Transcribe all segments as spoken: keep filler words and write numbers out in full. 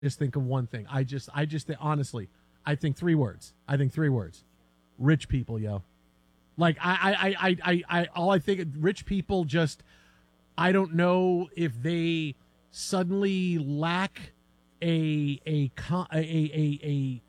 just think of one thing. I just, I just, honestly, I think three words. I think three words. Rich people, yo. Like, I, I, I, I, I, all I think, rich people just, I don't know if they suddenly lack a, a, a, a, a, a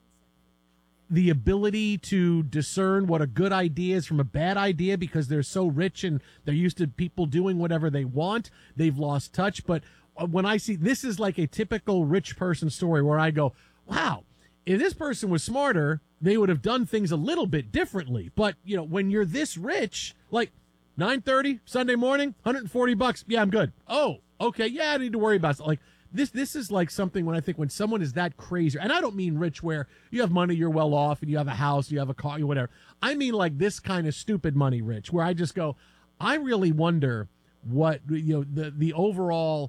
the ability to discern what a good idea is from a bad idea because they're so rich and they're used to people doing whatever they want. They've lost touch. But when I see, this is like a typical rich person story where I go, wow, if this person was smarter, they would have done things a little bit differently. But, you know, when you're this rich, like nine thirty Sunday morning, one hundred forty bucks. Yeah, I'm good. Oh, okay. Yeah, I need to worry about it. Like this, this is like something when I think when someone is that crazy, and I don't mean rich where you have money, you're well off and you have a house, you have a car, whatever. I mean like this kind of stupid money rich where I just go, I really wonder what, you know, the, the overall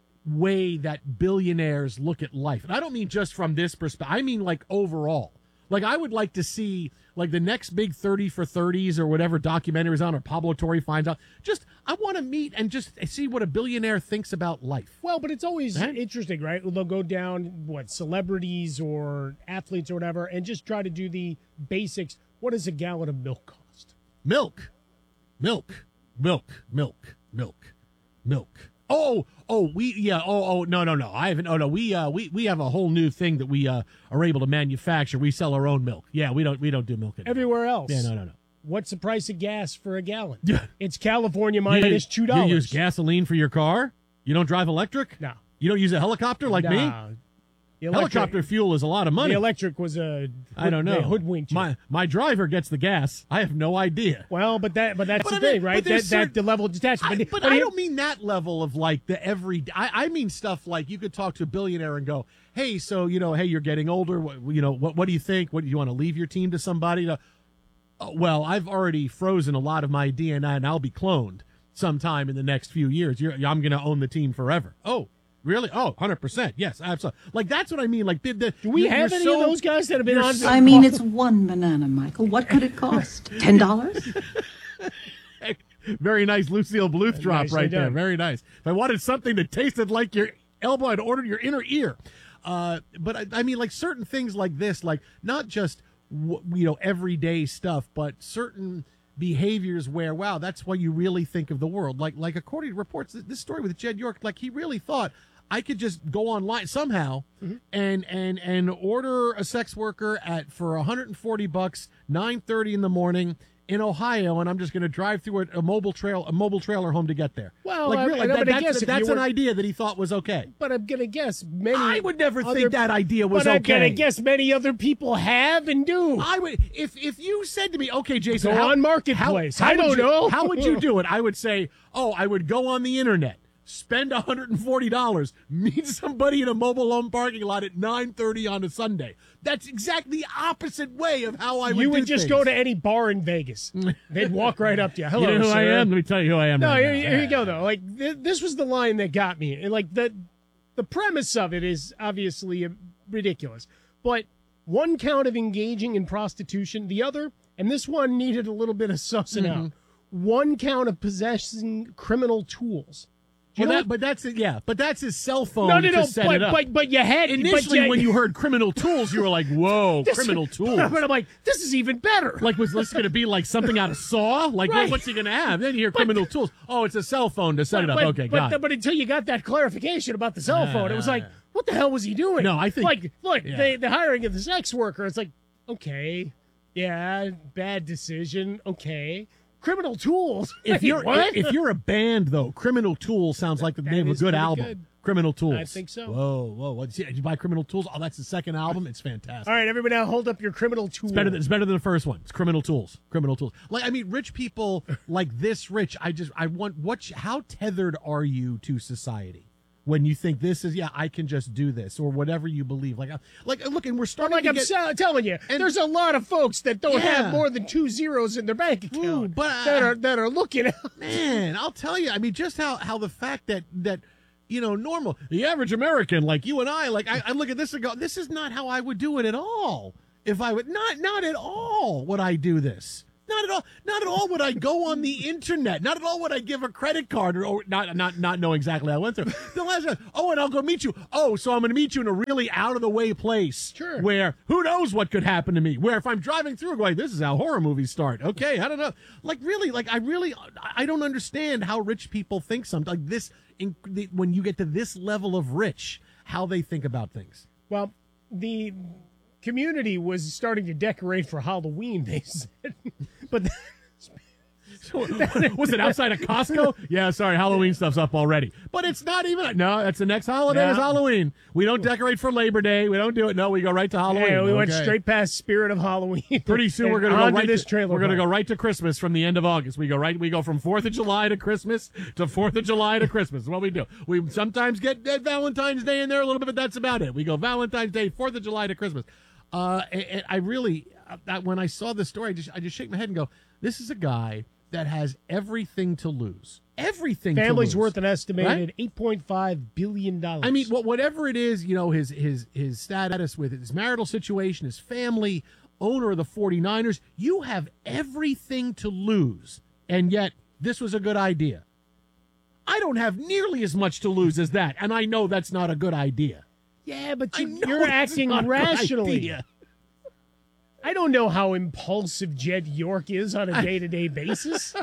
way that billionaires look at life. And I don't mean just from this perspective. I mean like overall. Like I would like to see like the next big thirty for thirties or whatever documentary is on, or Pablo Torre finds out. Just I want to meet and just see what a billionaire thinks about life. Well, but it's always right? interesting, right? They'll go down what celebrities or athletes or whatever and just try to do the basics. What does a gallon of milk cost? Milk, milk, milk, milk, milk, milk. Oh, oh, we, yeah, oh, oh, no, no, no, I haven't, oh, no, we, uh, we, we have a whole new thing that we, uh, are able to manufacture. We sell our own milk. Yeah, we don't, we don't do milk anymore. Everywhere else. Yeah, no, no, no. What's the price of gas for a gallon? Yeah. It's California minus two dollars. You use gasoline for your car? You don't drive electric? No. You don't use a helicopter like nah. me? The electric, Helicopter fuel is a lot of money. The electric was a I don't know. hoodwinked you. My my driver gets the gas. I have no idea. Well, but that but that's But the I mean, thing, right? but That, certain, that the level of detachment. I, But, but but I here- don't mean that level of like the every. I, I mean stuff like you could talk to a billionaire and go, hey, so you know, hey, you're getting older. What, you know, what what do you think? What do you want to leave your team to somebody? To, oh, well, I've already frozen a lot of my D N A, and I'll be cloned sometime in the next few years. You're, I'm going to own the team forever. Oh. Really? Oh, one hundred percent. Yes, absolutely. Like, that's what I mean. Like, the, the, do we have any so, of those guys that have been on? So, I mean, it's one banana, Michael. What could it cost? Ten dollars? Very nice Lucille Bluth drop Nicely right there. done. Very nice. If I wanted something that tasted like your elbow, I'd order your inner ear. Uh, but, I, I mean, like, certain things like this, like, not just, w- you know, everyday stuff, but certain behaviors where, wow, that's what you really think of the world. Like, like according to reports, this story with Jed York, like, he really thought, I could just go online somehow mm-hmm. and and and order a sex worker at for one hundred forty bucks, nine thirty in the morning in Ohio, and I'm just going to drive through a, a mobile trail, a mobile trailer home to get there. Well, like I- really, I know, that- but I that's, guess if that's you an were- idea that he thought was okay. But I'm gonna guess many. I would never other, think that idea was but I'm okay. gonna guess many other people have and do. I would if if you said to me, okay, Jason, Go how, on Marketplace. How, how I don't would you, know. How would you do it? I would say, oh, I would go on the internet, spend one hundred forty dollars, meet somebody in a mobile home parking lot at nine thirty on a Sunday. That's exactly the opposite way of how I would You do would just things. go to any bar in Vegas. They'd walk right up to you. Hello, You know who sir. I am? Let me tell you who I am. No, right here, now. here you go though. Like th- this was the line that got me. And like the the premise of it is obviously uh, ridiculous. But one count of engaging in prostitution, the other, and this one needed a little bit of sussing Mm-hmm. out. One count of possessing criminal tools. Do you Well, know that, but that's it. Yeah, but that's his cell phone no, no, to no. set But, it up. but but you had Initially, but you, when you heard criminal tools, you were like, "Whoa, this- criminal tools!" But I'm like, this is even better. Like, was this going to be like something out of Saw? Like, Right. what's he going to have? Then you hear criminal tools. Oh, it's a cell phone to set it up. But, Okay, but, got it. but until you got that clarification about the cell phone, it was like, Ah. what the hell was he doing? No, I think- like, look, yeah. the the hiring of the sex worker. It's like, okay, yeah, bad decision. Okay, criminal tools. If you're what? if you're a band though, Criminal Tools sounds like the That name of a is good pretty album. good. Criminal Tools. I think so. Whoa, whoa! What, did you buy Criminal Tools? Oh, that's the second album. It's fantastic. All right, everybody, now hold up your criminal tool. It's better, than, it's better than the first one. It's Criminal Tools. Criminal Tools. Like, I mean, rich people like this rich, I just, I want, what, how tethered are you to society when you think this is, yeah, I can just do this or whatever you believe? Like, like, look, and we're But starting like to I'm get, sa- telling you, and- there's a lot of folks that don't Yeah. have more than two zeros in their bank account Ooh, but, uh, that are that are looking at. man, I'll tell you, I mean, just how, how the fact that, that, you know, normal, the average American, like you and I, like, I, I look at this and go, this is not how I would do it at all. If I would, not, not at all would I do this. Not at all. Not at all would I go on the internet. Not at all would I give a credit card or, or not not not know exactly how I went through. The last time, oh, and I'll go meet you. Oh, so I'm going to meet you in a really out of the way place. Sure. Where who knows what could happen to me? Where if I'm driving through, going, this is how horror movies start. Okay, I don't know. Like really, like I really, I don't understand how rich people think. Something like this, in, the, when you get to this level of rich, how they think about things. Well, the community was starting to decorate for Halloween, they said. But was it outside of Costco? Yeah, sorry, Halloween stuff's up already. But it's not even. No, that's the next holiday No. is Halloween. We don't decorate for Labor Day. We don't do it. No, we go right to Halloween. yeah, we went Okay. straight past Spirit of Halloween. Pretty soon And we're gonna go onto right this to, trailer. We're gonna park. go right to Christmas from the end of August. We go right. We go from Fourth of July to Christmas to Fourth of July to Christmas. Is what we do. We sometimes get uh, Valentine's Day in there a little bit, but that's about it. We go Valentine's Day, Fourth of July to Christmas. Uh, and, and I really, uh, that when I saw this story, I just I just shake my head and go, this is a guy that has everything to lose. Everything. Family's to lose, worth an estimated right? eight point five billion dollars. I mean, wh- whatever it is, you know, his his his status with his marital situation, his family, owner of the forty-niners, you have everything to lose. And yet, this was a good idea. I don't have nearly as much to lose as that, and I know that's not a good idea. Yeah, but I you, know you're it's acting not a good rationally. idea. I don't know how impulsive Jed York is on a day-to-day basis.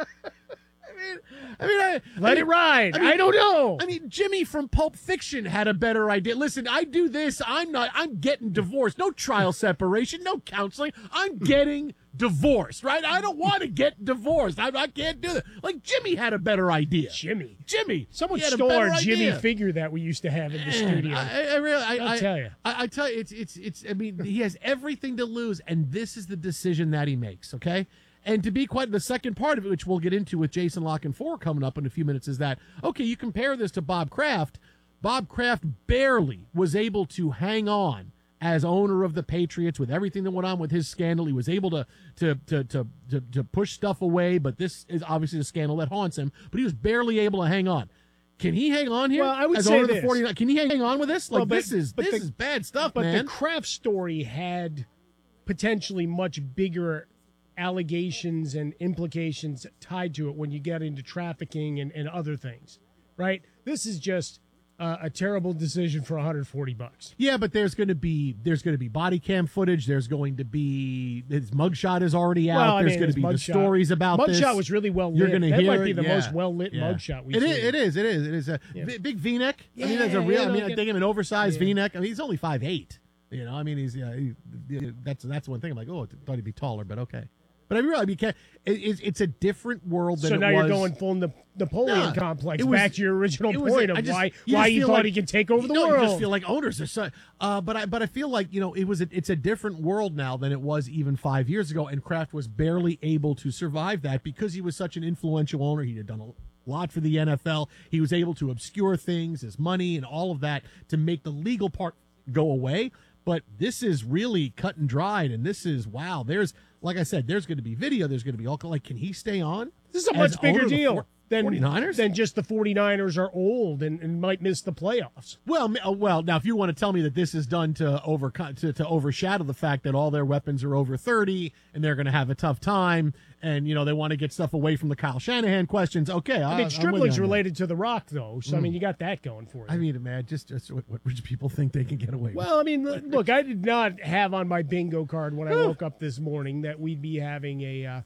I mean, I, Let I mean, it ride. I, I mean- don't know. I mean, Jimmy from Pulp Fiction had a better idea. Listen, I do this. I'm not. I'm getting divorced. No trial separation. No counseling. I'm getting divorced. Right? I don't want to get divorced. I, I can't do that. Like Jimmy had a better idea. Jimmy. Jimmy. Someone he had a stole better our Jimmy idea. figure that we used to have in the studio. I, I really, I, I'll I tell you. I, I tell you, it's, it's, it's. I mean, he has everything to lose, and this is the decision that he makes. Okay, and to be quite the second part of it, which we'll get into with Jason Lock and four coming up in a few minutes, is that okay? You compare this to Bob Kraft. Bob Kraft barely was able to hang on as owner of the Patriots with everything that went on with his scandal. He was able to to to to to, to push stuff away, but this is obviously a scandal that haunts him. But he was barely able to hang on. Can he hang on here? Well, I would as say owner of the this. forty-nine? Can he hang on with this? Like Well, but- this is but this the- is bad stuff, But man. the Kraft story had potentially much bigger allegations and implications tied to it when you get into trafficking and, and other things, right? This is just uh, a terrible decision for one hundred forty bucks. Yeah, but there's going to be there's going to be body cam footage. There's going to be his mugshot is already out. Well, I there's mean, going to his be the mugshot- stories about this. Mugshot was really well lit. You're going to that hear might be it, the yeah. most well lit Yeah. mugshot we've It seen. is. It is. It is. It is a Yeah. big, big V-neck. I mean, that's a Yeah, real. yeah, I mean, no, I get- think him an oversized yeah. V-neck. I mean, he's only five eight. You know, I mean, he's yeah. He, that's that's one thing. I'm like, oh, I thought he'd be taller, but okay. But I realize you can't. It, it's, it's a different world than So it now was. you're going full Nap- Napoleon No, complex it was- back to your original it was- point I of just- why you why just he feel thought like- he could take over the no, world. You just feel like owners are so. Uh, but I but I feel like you know it was a, it's a different world now than it was even five years ago, and Kraft was barely able to survive that because he was such an influential owner. He had done a lot for the N F L. He was able to obscure things, his money, and all of that to make the legal part go away. But this is really cut and dried, and this is wow. There's like I said, there's going to be video. There's going to be all like, can he stay on? This is a as much bigger owner of the deal four- than forty-niners? than just the forty-niners are old and, and might miss the playoffs. Well, uh, well. Now, if you want to tell me that this is done to over to, to overshadow the fact that all their weapons are over thirty and they're going to have a tough time, and you know they want to get stuff away from the Kyle Shanahan questions, okay. I mean, Stripling's related to The Rock, though, so I mean, you got that going for you. I mean, man, just, just what, what rich people think they can get away with. well, I mean, look, I did not have on my bingo card when I woke up this morning that we'd be having a uh,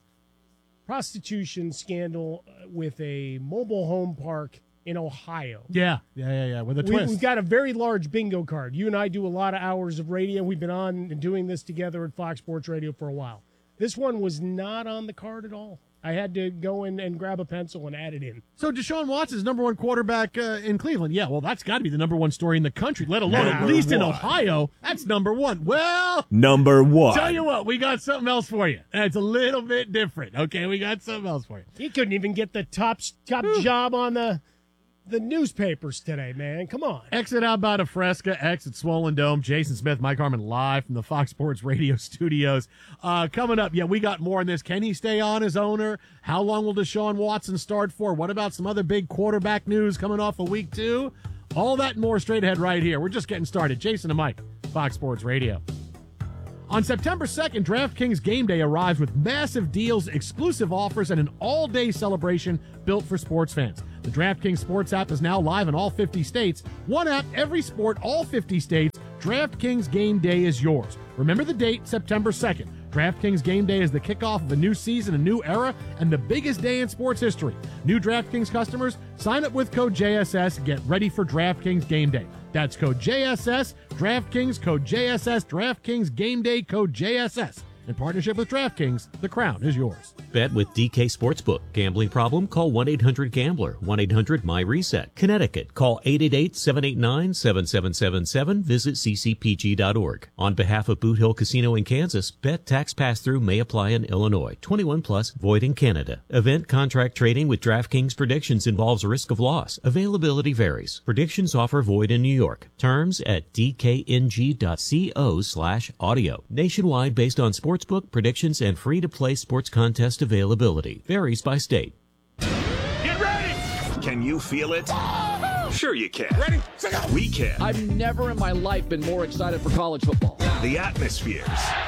prostitution scandal with a mobile home park in Ohio. Yeah, yeah, yeah, yeah. With a We, twist. we've got a very large bingo card. You and I do a lot of hours of radio. We've been on and doing this together at Fox Sports Radio for a while. This one was not on the card at all. I had to go in and grab a pencil and add it in. So Deshaun Watson's number one quarterback uh, in Cleveland. Yeah, well, that's got to be the number one story in the country, let alone at Number least in one. Ohio. That's number one. Well, Number one. tell you what, we got something else for you. And it's a little bit different. Okay, we got something else for you. He couldn't even get the top top job on the the newspapers today, man. Come on. Exit outbound of Fresca, exit Swollen Dome. Jason Smith, Mike Harmon live from the Fox Sports Radio studios. Uh, coming up, yeah, we got more on this. Can he stay on as owner? How long will Deshaun Watson start for? What about some other big quarterback news coming off of week two? All that and more straight ahead right here. We're just getting started. Jason and Mike, Fox Sports Radio. On September second, DraftKings Game Day arrives with massive deals, exclusive offers, and an all-day celebration built for sports fans. The DraftKings Sports app is now live in all fifty states. One app, every sport, all fifty states. DraftKings Game Day is yours. Remember the date, September second. DraftKings Game Day is the kickoff of a new season, a new era, and the biggest day in sports history. New DraftKings customers, sign up with code J S S. Get ready for DraftKings Game Day. That's code J S S, DraftKings, code J S S, DraftKings Game Day, code J S S. In partnership with DraftKings, the crown is yours. Bet with D K Sportsbook. Gambling problem? Call one eight hundred gambler. one eight hundred my reset. Connecticut. Call eight eight eight, seven eight nine, seven seven seven seven. Visit c c p g dot org. On behalf of Boot Hill Casino in Kansas, bet tax pass-through may apply in Illinois. twenty-one plus, void in Canada. Event contract trading with DraftKings predictions involves risk of loss. Availability varies. Predictions offer void in New York. Terms at d k n g dot co slash audio. Nationwide based on sportsbook predictions and free-to-play sports contest availability. Varies by state. Get ready! Can you feel it? Sure you can. Ready? We can. I've never in my life been more excited for college football. The atmospheres,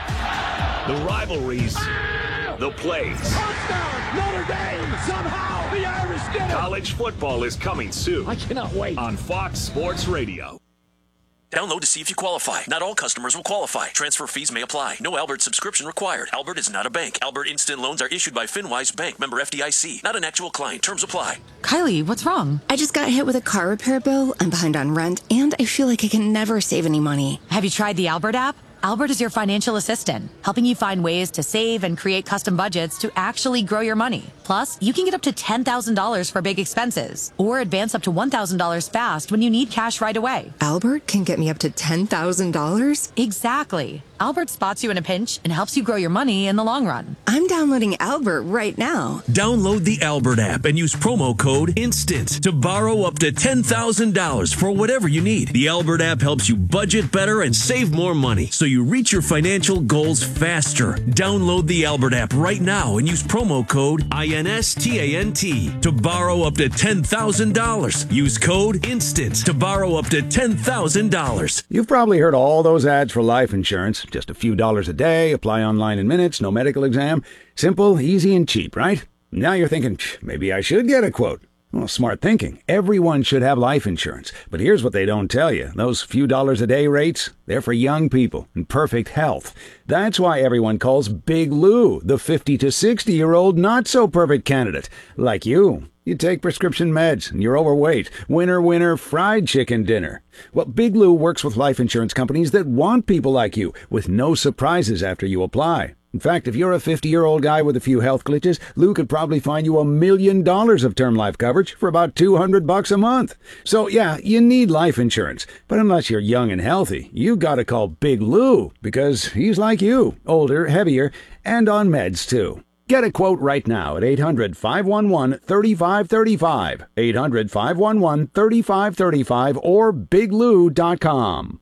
the rivalries, the plays. Touchdown! Notre Dame! Somehow the Irish did it! College football is coming soon. I cannot wait. On Fox Sports Radio. Download to see if you qualify. Not all customers will qualify. Transfer fees may apply. No Albert subscription required. Albert is not a bank. Albert Instant Loans are issued by FinWise Bank, member F D I C. Not an actual client. Terms apply. Kylie, what's wrong? I just got hit with a car repair bill. I'm behind on rent, and I feel like I can never save any money. Have you tried the Albert app? Albert is your financial assistant, helping you find ways to save and create custom budgets to actually grow your money. Plus, you can get up to ten thousand dollars for big expenses, or advance up to one thousand dollars fast when you need cash right away. Albert can get me up to ten thousand dollars? Exactly. Albert spots you in a pinch and helps you grow your money in the long run. I'm downloading Albert right now. Download the Albert app and use promo code INSTANT to borrow up to ten thousand dollars for whatever you need. The Albert app helps you budget better and save more money, so you reach your financial goals faster. Download the Albert app right now and use promo code INSTANT to borrow up to ten thousand dollars. Use code INSTANT to borrow up to ten thousand dollars. You've probably heard all those ads for life insurance. Just a few dollars a day, apply online in minutes, no medical exam. Simple, easy, and cheap, right? Now you're thinking, maybe I should get a quote. Well, smart thinking. Everyone should have life insurance. But here's what they don't tell you. Those few dollars a day rates, they're for young people in perfect health. That's why everyone calls Big Lou the fifty to sixty-year-old not-so-perfect candidate. Like you. You take prescription meds, and you're overweight. Winner, winner, fried chicken dinner. Well, Big Lou works with life insurance companies that want people like you, with no surprises after you apply. In fact, if you're a fifty-year-old guy with a few health glitches, Lou could probably find you a million dollars of term life coverage for about two hundred bucks a month. So, yeah, you need life insurance. But unless you're young and healthy, you gotta call Big Lou, because he's like you, older, heavier, and on meds, too. Get a quote right now at eight hundred, five one one, three five three five, eight hundred, five one one, three five three five, or big lou dot com.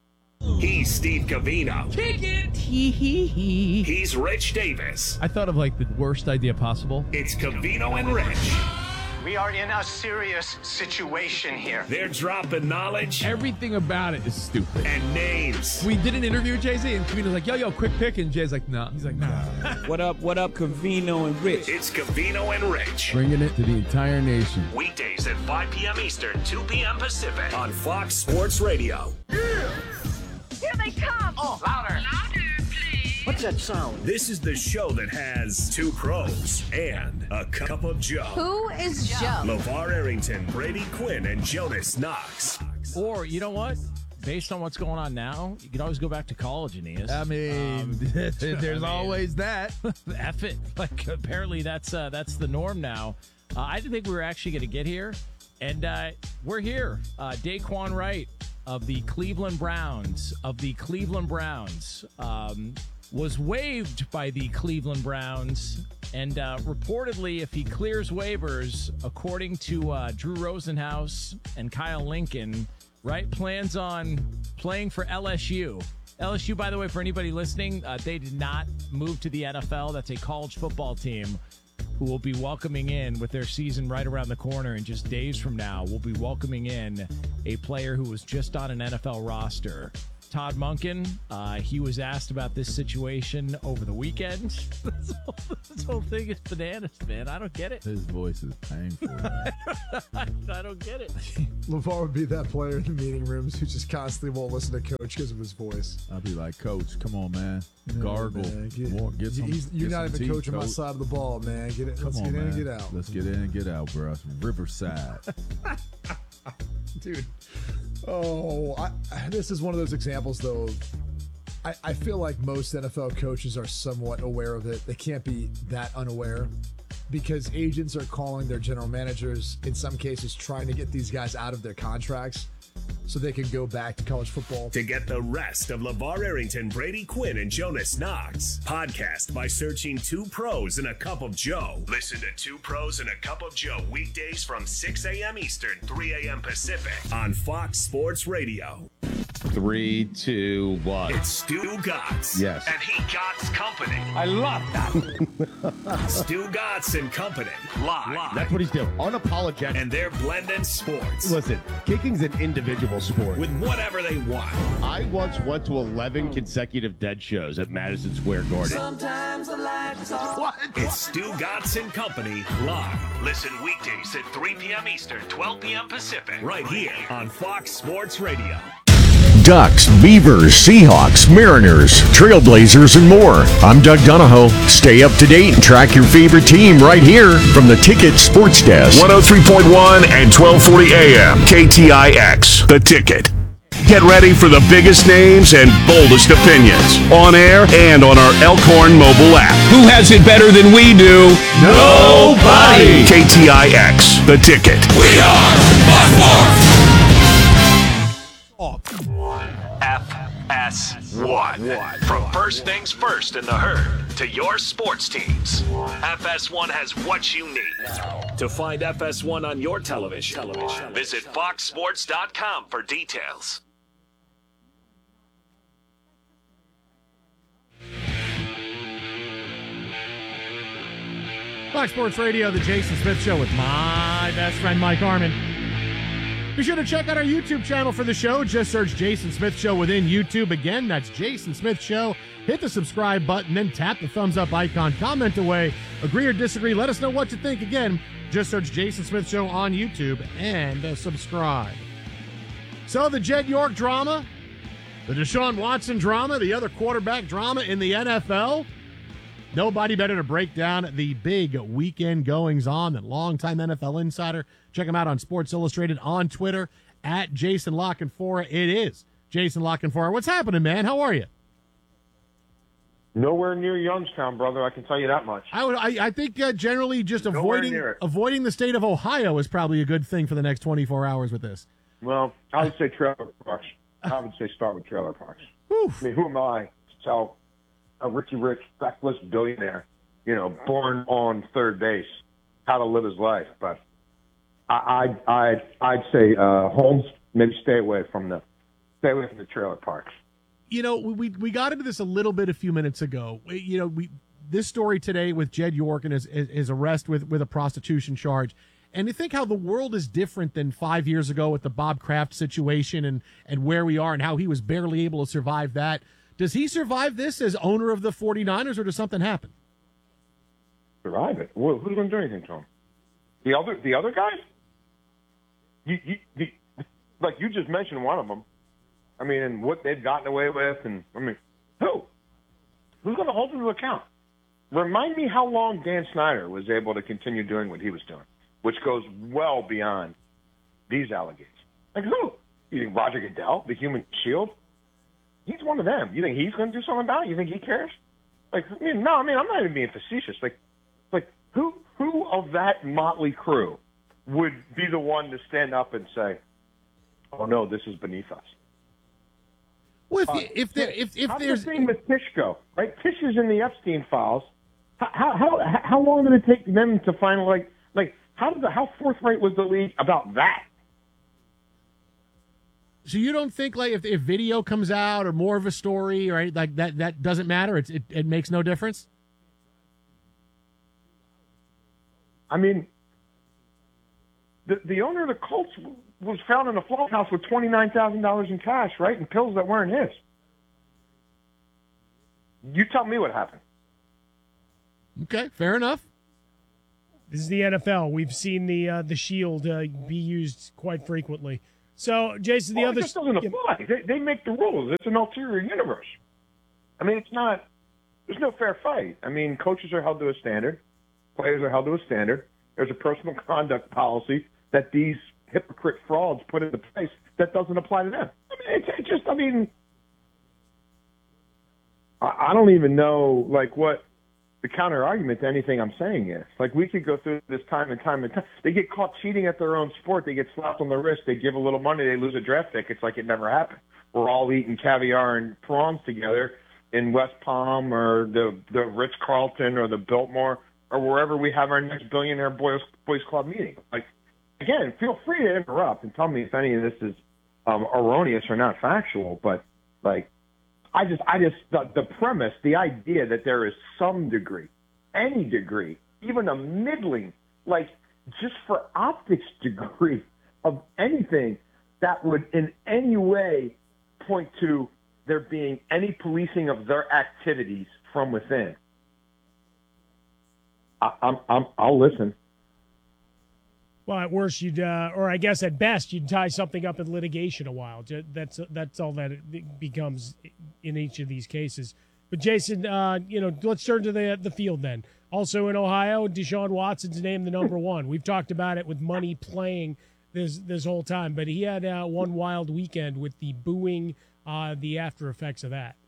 He's Steve Covino. Kick it! Hee hee hee. He's Rich Davis. I thought of like the worst idea possible. It's Covino and Rich. We are in a serious situation here. They're dropping knowledge. Everything about it is stupid. And names. We did an interview with Jay-Z, and Covino's like, yo, yo, quick pick. And Jay's like, no. Nah. He's like, nah. What up, what up, Covino and Rich? It's Covino and Rich. Bringing it to the entire nation. Weekdays at five p.m. Eastern, two p.m. Pacific. On Fox Sports Radio. Yeah. Here they come. Oh, louder. Louder, please. What's that sound? This is the show that has two pros and a cup of Joe. Who is Joe? LeVar Arrington, Brady Quinn, and Jonas Knox. Or, you know what? Based on what's going on now, you can always go back to college, Aeneas. I mean, um, there's I mean, always that. F it. Like, apparently that's uh, that's the norm now. Uh, I didn't think we were actually going to get here. And uh, we're here. Uh, Daquan Wright of the Cleveland Browns, of the Cleveland Browns, um, was waived by the Cleveland Browns. And uh, reportedly, if he clears waivers, according to uh, Drew Rosenhaus and Kyle Lincoln, Wright plans on playing for L S U. L S U, by the way, for anybody listening, uh, they did not move to the N F L. That's a college football team who will be welcoming in, with their season right around the corner and just days from now, will be welcoming in a player who was just on an N F L roster Todd Monken. Uh, he was asked about this situation over the weekend. this, whole, this whole thing is bananas, man. I don't get it. His voice is painful. I, I don't get it. LeVar would be that player in the meeting rooms who just constantly won't listen to Coach because of his voice. I'd be like, Coach, come on, man. No, Gargle. man, get, More, get some, he's, you're get not some even tea, coaching my Coach. side of the ball, man. Get it. Come Let's on, get in man. and get out. Let's get in and get out, bro. Riverside. Dude. Oh, I, this is one of those examples, though. Of, I, I feel like most N F L coaches are somewhat aware of it. They can't be that unaware because agents are calling their general managers, in some cases, trying to get these guys out of their contracts so they can go back to college football. To get the rest of LeVar Arrington, Brady Quinn, and Jonas Knox, podcast by searching Two Pros and a Cup of Joe. Listen to Two Pros and a Cup of Joe weekdays from six a.m. Eastern, three a.m. Pacific on Fox Sports Radio. Three, two, one. It's Stu Gatz. Yes. And he Gatz Company. I love that. Stu Gatz and Company. Live. Live. That's what he's doing. Unapologetic. And they're blending sports. Listen, kicking's an individual sport. With whatever they want. I once went to eleven consecutive dead shows at Madison Square Garden. Sometimes the light is off. What? It's Stu Gatz and Company live. Listen weekdays at three p.m. Eastern, twelve p.m. Pacific. Right here on Fox Sports Radio. Ducks, Beavers, Seahawks, Mariners, Trailblazers, and more. I'm Doug Donahoe. Stay up to date and track your favorite team right here from the Ticket Sports Desk. one oh three point one and twelve forty A M K T I X, The Ticket. Get ready for the biggest names and boldest opinions on air and on our Elkhorn mobile app. Who has it better than we do? Nobody. K T I X, The Ticket. We are Fox Sports. F S one. From first things first in the herd to your sports teams, F S one has what you need. To find F S one on your television, visit fox sports dot com for details. Fox Sports Radio, the Jason Smith Show with my best friend Mike Harmon. Be sure to check out our YouTube channel for the show. Just search Jason Smith Show within YouTube. Again, that's Jason Smith Show. Hit the subscribe button, then tap the thumbs up icon. Comment away. Agree or disagree. Let us know what you think. Again, just search Jason Smith Show on YouTube and uh, subscribe. So the Jed York drama, the Deshaun Watson drama, the other quarterback drama in the N F L. Nobody better to break down the big weekend goings-on than longtime N F L insider. Check him out on Sports Illustrated, on Twitter, at Jason Lockenfora. It is Jason Lockenfora. What's happening, man? How are you? Nowhere near Youngstown, brother. I can tell you that much. I would, I, I think uh, generally just Nowhere avoiding near it. avoiding the state of Ohio is probably a good thing for the next twenty-four hours with this. Well, I would say trailer parks. I would say start with trailer parks. I mean, who am I to tell a Richie Rich, feckless billionaire, you know, born on third base, how to live his life? But I, I, I'd, I'd say uh, Holmes, maybe stay away from the stay away from the trailer parks. You know, we we got into this a little bit a few minutes ago. You know, we this story today with Jed York and his, his arrest with, with a prostitution charge. And to think how the world is different than five years ago with the Bob Kraft situation and, and where we are and how he was barely able to survive that. Does he survive this as owner of the 49ers, or does something happen? Survive it? Well, who's going to do anything to him? The other, the other guys? You, you, you, like you just mentioned one of them. I mean, and what they've gotten away with, and I mean, who? Who's going to hold them to account? Remind me how long Dan Snyder was able to continue doing what he was doing, which goes well beyond these allegations. Like who? You think Roger Goodell, the Human Shield? He's one of them. You think he's going to do something about it? You think he cares? Like, I mean, no, I mean, I'm not even being facetious. Like, like who, who of that motley crew would be the one to stand up and say, "Oh no, this is beneath us"? Well, if Uh, if there, if if how's there's the thing with Tish go? Right, Tish is in the Epstein files. How how how long did it take them to finally like like how did the how forthright was the league about that? So you don't think like if if video comes out or more of a story, right? Like that that doesn't matter. It's it, it makes no difference. I mean, the the owner of the Colts was found in a float house with twenty-nine thousand dollars in cash, right, and pills that weren't his. You tell me what happened. Okay, fair enough. This is the N F L. We've seen the uh, the shield uh, be used quite frequently. So, Jason, the well, other it just doesn't apply. They, they make the rules. It's an ulterior universe. I mean, it's not. There's no fair fight. I mean, coaches are held to a standard. Players are held to a standard. There's a personal conduct policy that these hypocrite frauds put into place that doesn't apply to them. I mean, it's, it's just. I mean, I, I don't even know like what the counter argument to anything I'm saying is. Like, we could go through this time and time and time. They get caught cheating at their own sport. They get slapped on the wrist. They give a little money. They lose a draft pick. It's like it never happened. We're all eating caviar and prawns together in West Palm or the the Ritz-Carlton or the Biltmore or wherever we have our next billionaire boys boys club meeting. Like, again, feel free to interrupt and tell me if any of this is um, erroneous or not factual. But like, I just, I just, the, the premise, the idea that there is some degree, any degree, even a middling, like just for optics degree of anything that would in any way point to there being any policing of their activities from within. I, I'm, I'm, I'll listen. Well, at worst, you'd, uh, or I guess at best, you'd tie something up in litigation a while. That's that's all that it becomes in each of these cases. But Jason, uh, you know, let's turn to the the field then. Also in Ohio, Deshaun Watson's named the number one. We've talked about it with money playing this this whole time, but he had uh, one wild weekend with the booing, uh, the after effects of that.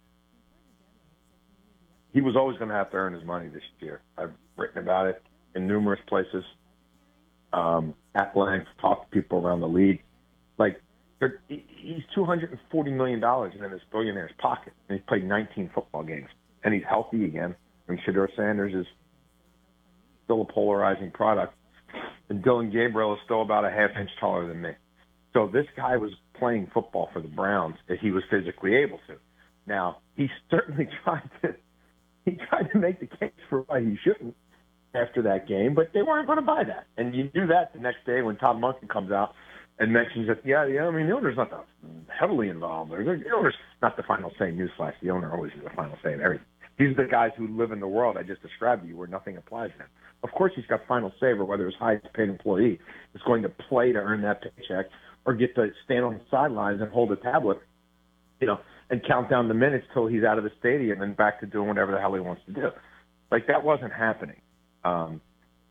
He was always going to have to earn his money this year. I've written about it in numerous places. Um, at length, talk to people around the league. Like, he's two hundred forty million dollars in this billionaire's pocket, and he's played nineteen football games, and he's healthy again. And Shedeur Sanders is still a polarizing product, and Dylan Gabriel is still about a half inch taller than me. So this guy was playing football for the Browns if he was physically able to. Now, he certainly tried to he tried to make the case for why he shouldn't after that game, but they weren't going to buy that. And you do that the next day when Tom Monken comes out and mentions that, yeah, yeah, I mean, the owner's not that heavily involved. The owner's not the final say. Newsflash, the owner always is the final say in everything. These are the guys who live in the world I just described to you where nothing applies to them. Of course he's got final say over whether his highest paid employee is going to play to earn that paycheck or get to stand on the sidelines and hold a tablet, you know, and count down the minutes till he's out of the stadium and back to doing whatever the hell he wants to do. Like, that wasn't happening. Um,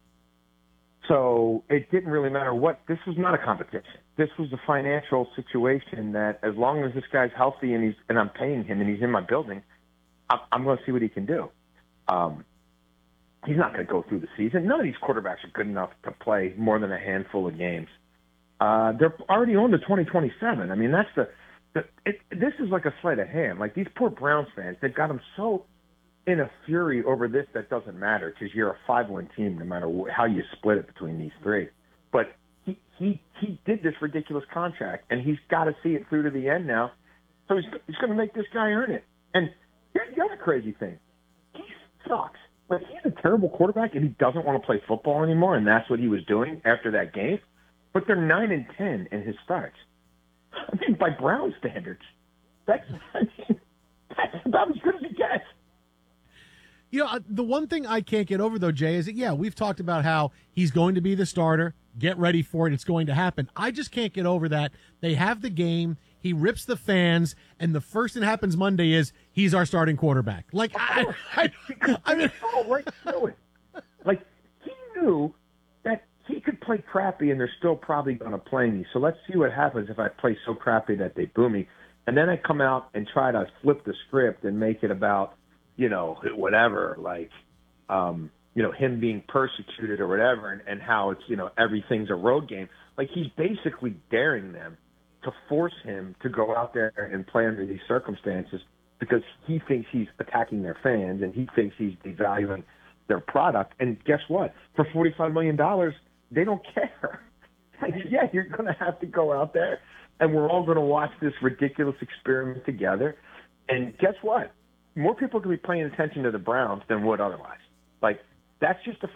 so it didn't really matter what. This was not a competition. This was a financial situation that as long as this guy's healthy and he's and I'm paying him and he's in my building, I'm, I'm going to see what he can do. Um, he's not going to go through the season. None of these quarterbacks are good enough to play more than a handful of games. Uh, they're already on to twenty twenty-seven. I mean, that's the, the it, this is like a sleight of hand. Like, these poor Browns fans, they've got them so in a fury over this that doesn't matter because you're a five-win team no matter how you split it between these three. But he he he did this ridiculous contract, and he's got to see it through to the end now. So he's, he's going to make this guy earn it. And here's the other crazy thing. He sucks. Like, he's a terrible quarterback, and he doesn't want to play football anymore, and that's what he was doing after that game. But they're nine and ten in his starts. I mean, by Brown standards, that's, I mean, that's about as good as it gets. You know, the one thing I can't get over, though, Jay, is that, yeah, we've talked about how he's going to be the starter. Get ready for it. It's going to happen. I just can't get over that. They have the game. He rips the fans, and the first thing that happens Monday is he's our starting quarterback. Like, I, I, I mean, right through it. Like, he knew that he could play crappy, and they're still probably going to play me. So let's see what happens if I play so crappy that they boo me. And then I come out and try to flip the script and make it about, you know, whatever, like, um, you know, him being persecuted or whatever, and, and how it's, you know, everything's a road game. Like, he's basically daring them to force him to go out there and play under these circumstances because he thinks he's attacking their fans and he thinks he's devaluing their product. And guess what? For forty-five million dollars, they don't care. Like, yeah, you're going to have to go out there, and we're all going to watch this ridiculous experiment together. And guess what? More people could be paying attention to the Browns than would otherwise. Like, that's just a fact.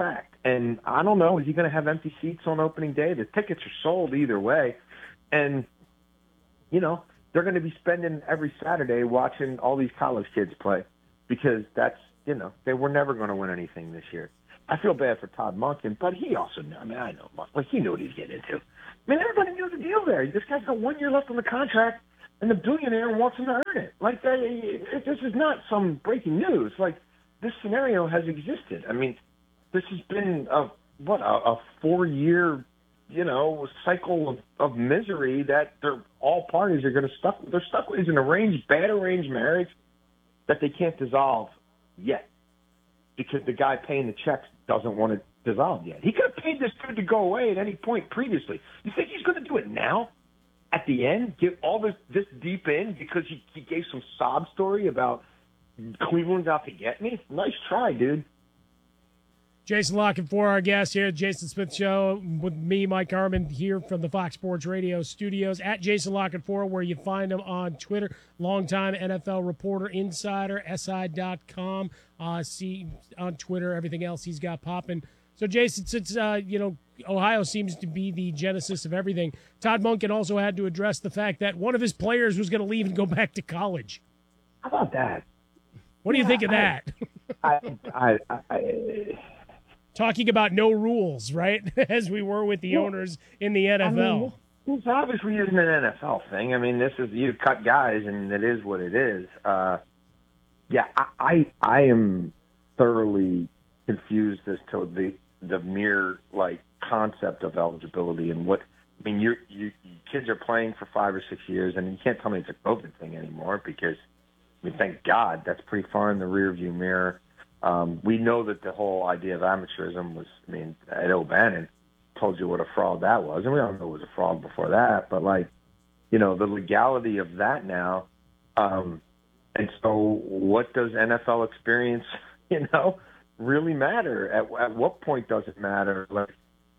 And I don't know, is he going to have empty seats on opening day? The tickets are sold either way. And, you know, they're going to be spending every Saturday watching all these college kids play because that's, you know, they were never going to win anything this year. I feel bad for Todd Monken, but he also knew, I mean, I know, like, he knew what he was getting into. I mean, everybody knew the deal there. This guy's got one year left on the contract, and the billionaire wants him to earn it. Like, that, it, this is not some breaking news. Like, this scenario has existed. I mean, this has been, a what, a, a four-year, you know, cycle of, of misery that they're, all parties are going to stuck. They're stuck with. It's an arranged, bad arranged marriage that they can't dissolve yet because the guy paying the checks doesn't want it dissolved yet. He could have paid this dude to go away at any point previously. You think he's going to do it now? At the end, get all this this deep in because he, he gave some sob story about Cleveland's out to get me? Nice try, dude. Jason La Canfora, our guest here at Jason Smith Show, with me, Mike Harmon, here from the Fox Sports Radio studios at Jason La Canfora, where you find him on Twitter. Longtime N F L reporter, insider, S I dot com. Uh, see on Twitter, everything else he's got popping. So, Jason, since, uh, you know, Ohio seems to be the genesis of everything, Todd Monken also had to address the fact that one of his players was going to leave and go back to college. How about that? What do you Yeah, think of I- that? I, I, I, I, Talking about no rules, right? As we were with the Well, owners in the N F L. I mean, it's obviously isn't an N F L thing. I mean, this is you cut guys, and it is what it is. Uh, yeah, I, I, I am thoroughly confused as to the the mere like concept of eligibility and what. I mean, you're, you kids are playing for five or six years, and you can't tell me it's a COVID thing anymore because, I mean, thank God that's pretty far in the rearview mirror. Um, we know that the whole idea of amateurism was, I mean, Ed O'Bannon told you what a fraud that was, and we all know it was a fraud before that, but, like, you know, the legality of that now, um, and so what does N F L experience, you know, really matter? At, at what point does it matter? Like,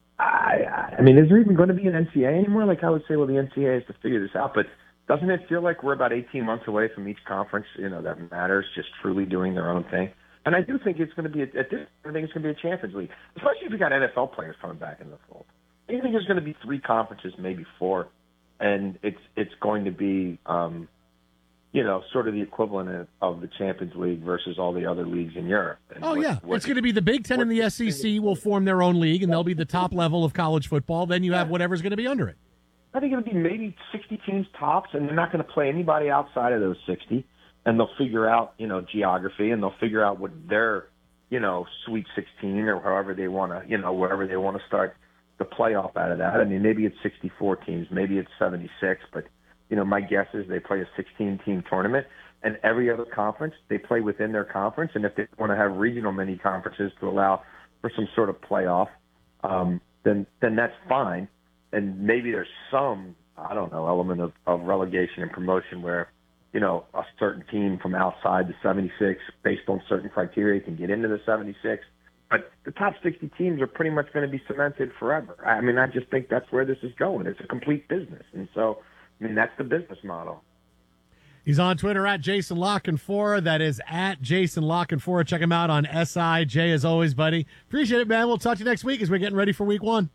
I, I mean, is there even going to be an N C A A anymore? Like, I would say, well, the N C A A has to figure this out, but doesn't it feel like we're about eighteen months away from each conference, you know, that matters, just truly doing their own thing? And I do think it's going to be, a, at this, I think it's going to be a Champions League, especially if you got N F L players coming back in the fold. I think there's going to be three conferences, maybe four, and it's it's going to be, um, you know, sort of the equivalent of, of the Champions League versus all the other leagues in Europe. And Oh, what- yeah. what- It's going to be the Big Ten and the S E C will form their own league, and they'll be the top level of college football. Then you have whatever's going to be under it. I think it'll be maybe sixty teams tops, and they're not going to play anybody outside of those sixty. And they'll figure out, you know, geography, and they'll figure out what their, you know, Sweet sixteen or however they want to, you know, wherever they want to start the playoff out of that. I mean, maybe it's sixty-four teams, maybe it's seventy-six, but, you know, my guess is they play a sixteen-team tournament, and every other conference, they play within their conference, and if they want to have regional mini conferences to allow for some sort of playoff, um, then then that's fine. And maybe there's some, I don't know, element of, of relegation and promotion where, you know, a certain team from outside the seventy-six, based on certain criteria, can get into the seventy-six. But the top sixty teams are pretty much going to be cemented forever. I mean, I just think that's where this is going. It's a complete business. And so, I mean, that's the business model. He's on Twitter at Jason La Canfora. That is at Jason La Canfora. Check him out on S I J as always, buddy. Appreciate it, man. We'll talk to you next week as we're getting ready for week one.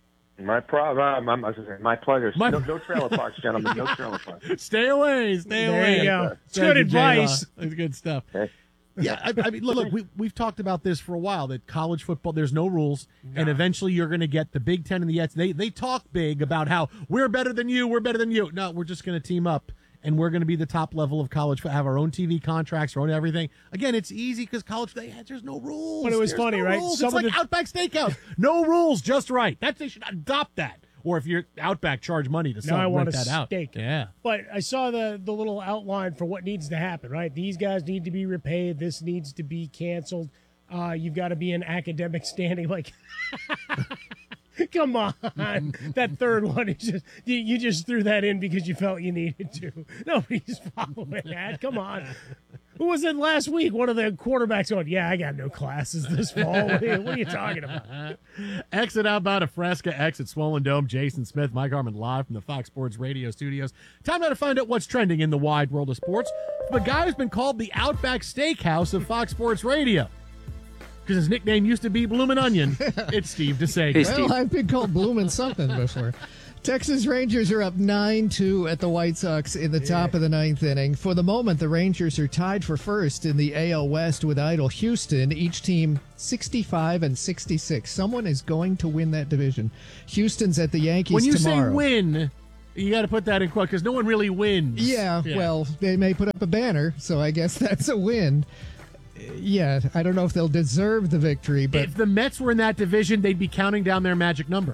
My problem. Uh, my, my pleasure. My- no, no trailer parks, gentlemen. No trailer parks. Stay away. Stay There away. you go. It's Thank good you, J-Law. advice. It's good stuff. Yeah, I, I mean, look, look we, we've talked about this for a while, that college football, there's no rules, and eventually you're going to get the Big Ten and the S. They, they talk big about how we're better than you, we're better than you. No, we're just going to team up, and we're going to be the top level of college, have our own T V contracts, our own everything. Again, it's easy because college, they, there's no rules. But it was There's funny, no right? rules. Some It's of like the- Outback Steakhouse. No rules, just right. That They should adopt that. Or if you're Outback, charge money to Now sell, I want rent a that out. steak. Yeah. But I saw the the little outline for what needs to happen, right? These guys need to be repaid. This needs to be canceled. Uh, you've got to be in academic standing. Like, come on. That third one is just you, you just threw that in because you felt you needed to. Nobody's following that. Come on. Who was it last week? One of the quarterbacks going, yeah, I got no classes this fall. What are you, what are you talking about? Exit outbound of Fresca, exit Swollen Dome. Jason Smith, Mike Harmon live from the Fox Sports Radio studios. Time now to find out what's trending in the wide world of sports. The guy who's been called the Outback Steakhouse of Fox Sports Radio. because his nickname used to be Bloomin' Onion. It's Steve DeSager. Well, I've been called Bloomin' something before. Texas Rangers are up nine two at the White Sox in the top of the ninth inning. For the moment, the Rangers are tied for first in the A L West with idle Houston, each team sixty-five and sixty-six. Someone is going to win that division. Houston's at the Yankees when you tomorrow. say win, you got to put that in quote because no one really wins. Yeah, yeah, well, they may put up a banner, so I guess that's a win. Yeah, I don't know if they'll deserve the victory, but if the Mets were in that division, they'd be counting down their magic number.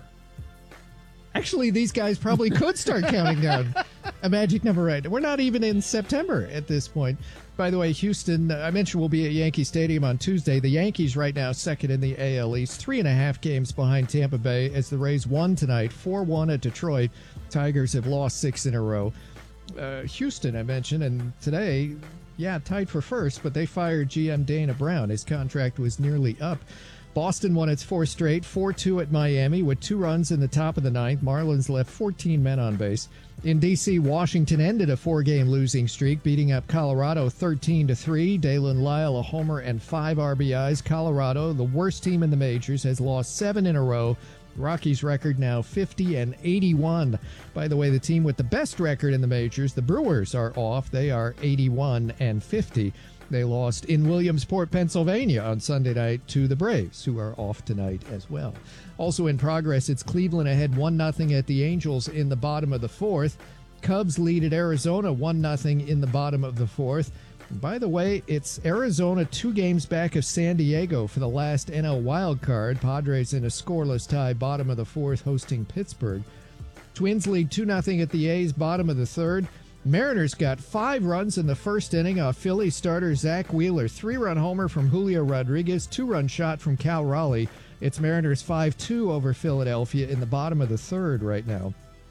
Actually, these guys probably could start counting down a magic number right. We're not even in September at this point. By the way, Houston, I mentioned will be at Yankee Stadium on Tuesday. The Yankees right now second in the A L East, three and a half games behind Tampa Bay as the Rays won tonight, four one at Detroit. Tigers have lost six in a row. Uh, Houston, I mentioned, and today, yeah, tied for first, but they fired G M Dana Brown. His contract was nearly up. Boston won its fourth straight, four two at Miami with two runs in the top of the ninth. Marlins left fourteen men on base. In D C, Washington ended a four-game losing streak, beating up Colorado thirteen to three. Dalen Lyle, a homer and five R B Is. Colorado, the worst team in the majors, has lost seven in a row. Rockies' record now fifty and eighty-one. By the way, the team with the best record in the majors, the Brewers, are off. They are eighty-one and fifty. They lost in Williamsport, Pennsylvania on Sunday night to the Braves, who are off tonight as well. Also in progress, it's Cleveland ahead one nothing at the Angels in the bottom of the fourth. Cubs lead at Arizona one nothing in the bottom of the fourth. And by the way, it's Arizona two games back of San Diego for the last N L wild card. Padres in a scoreless tie, bottom of the fourth, hosting Pittsburgh. Twins lead two nothing at the A's, bottom of the third. Mariners got five runs in the first inning off Philly starter Zach Wheeler. Three-run homer from Julio Rodriguez, two-run shot from Cal Raleigh. It's Mariners five two over Philadelphia in the bottom of the third right now.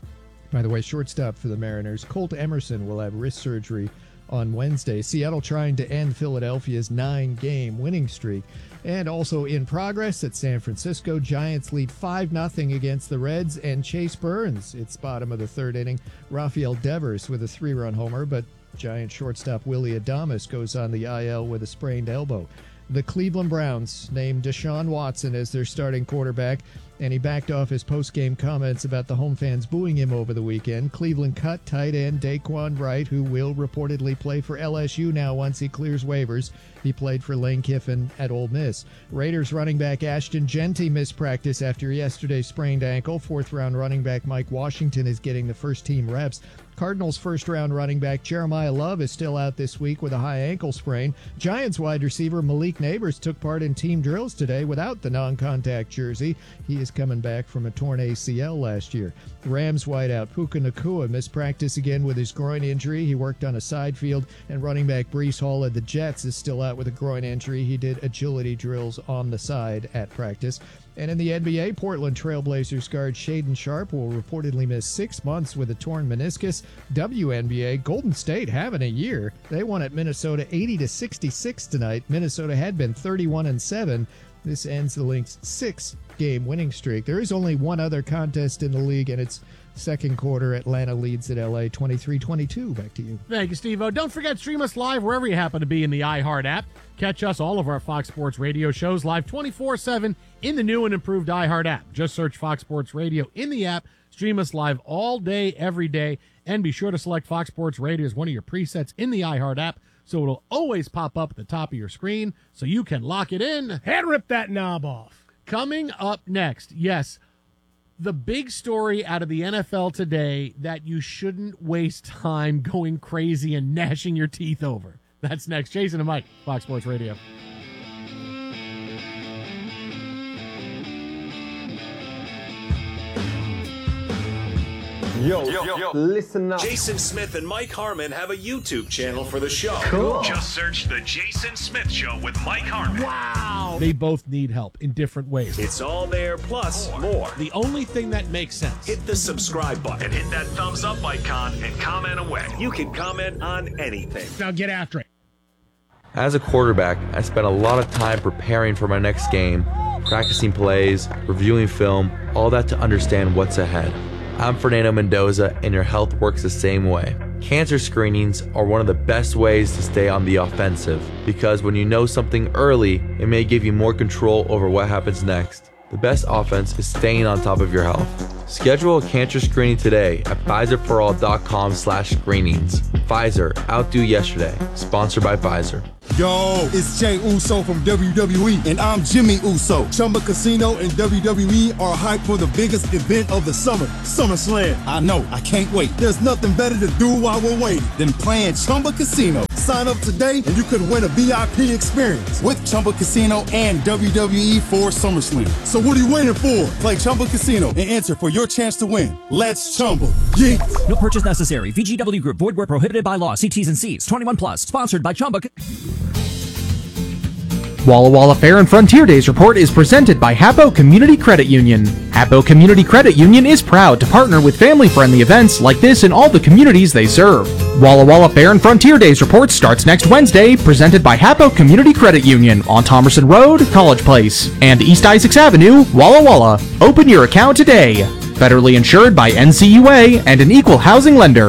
By the way, shortstop for the Mariners, Colt Emerson, will have wrist surgery on Wednesday. Seattle trying to end Philadelphia's nine-game winning streak. And also in progress at San Francisco, Giants lead five nothing against the Reds and Chase Burns. It's bottom of the third inning. Rafael Devers with a three-run homer, but Giant shortstop Willie Adames goes on the I L with a sprained elbow. The Cleveland Browns named Deshaun Watson as their starting quarterback, and he backed off his post-game comments about the home fans booing him over the weekend. Cleveland cut tight end Daquan Wright, who will reportedly play for L S U now once he clears waivers. He played for Lane Kiffin at Ole Miss. Raiders running back Ashton Genty missed practice after yesterday's sprained ankle. Fourth-round running back Mike Washington is getting the first-team reps. Cardinals first-round running back Jeremiah Love is still out this week with a high ankle sprain. Giants wide receiver Malik Neighbors took part in team drills today without the non-contact jersey. He is coming back from a torn A C L last year. Rams wideout Puka Nacua missed practice again with his groin injury. He worked on a side field, and running back Breece Hall of the Jets is still out with a groin injury. He did agility drills on the side at practice. And in the N B A, Portland Trailblazers guard Shaedon Sharpe will reportedly miss six months with a torn meniscus. W N B A, Golden State having a year. They won at Minnesota eighty to sixty-six tonight. Minnesota had been thirty-one and seven. This ends the Lynx' six-game winning streak. There is only one other contest in the league, and it's second quarter. Atlanta leads at L A twenty-three twenty-two. Back to you. Thank you, Steve-O. Don't forget, stream us live wherever you happen to be in the iHeart app. Catch us, all of our Fox Sports Radio shows, live twenty-four seven in the new and improved iHeart app. Just search Fox Sports Radio in the app. Stream us live all day, every day. And be sure to select Fox Sports Radio as one of your presets in the iHeart app, so it'll always pop up at the top of your screen so you can lock it in. Hand rip that knob off. Coming up next, yes, the big story out of the N F L today that you shouldn't waste time going crazy and gnashing your teeth over. That's next. Jason and Mike, Fox Sports Radio. Yo, yo, yo, listen up. Jason Smith and Mike Harmon have a YouTube channel for the show. Cool. Just search The Jason Smith Show with Mike Harmon. Wow. They both need help in different ways. It's all there, plus more. more. The only thing that makes sense. Hit the subscribe button and hit that thumbs up icon and comment away. You can comment on anything. Now get after it. As a quarterback, I spent a lot of time preparing for my next game, practicing plays, reviewing film, all that to understand what's ahead. I'm Fernando Mendoza, and your health works the same way. Cancer screenings are one of the best ways to stay on the offensive, because when you know something early, it may give you more control over what happens next. The best offense is staying on top of your health. Schedule a cancer screening today at Pfizer For All dot com slash screenings. Pfizer, outdo yesterday. Sponsored by Pfizer. Yo, it's Jay Uso from W W E, and I'm Jimmy Uso. Chumba Casino and W W E are hyped for the biggest event of the summer, SummerSlam. I know, I can't wait. There's nothing better to do while we're waiting than playing Chumba Casino. Sign up today and you could win a V I P experience with Chumba Casino and W W E for SummerSlam. So what are you waiting for? Play Chumba Casino and enter for your chance to win. Let's Chumba. Yeah. No purchase necessary. V G W Group. Void where prohibited by law. See T's and C's. twenty-one plus. Sponsored by Chumba. Walla Walla Fair and Frontier Days report is presented by Hapo Community Credit Union. Hapo Community Credit Union is proud to partner with family-friendly events like this in all the communities they serve. Walla Walla Fair and Frontier Days report starts next Wednesday, presented by Hapo Community Credit Union on Thomerson Road, College Place, and East Isaacs Avenue, Walla Walla. Open your account today. Federally insured by N C U A and an equal housing lender.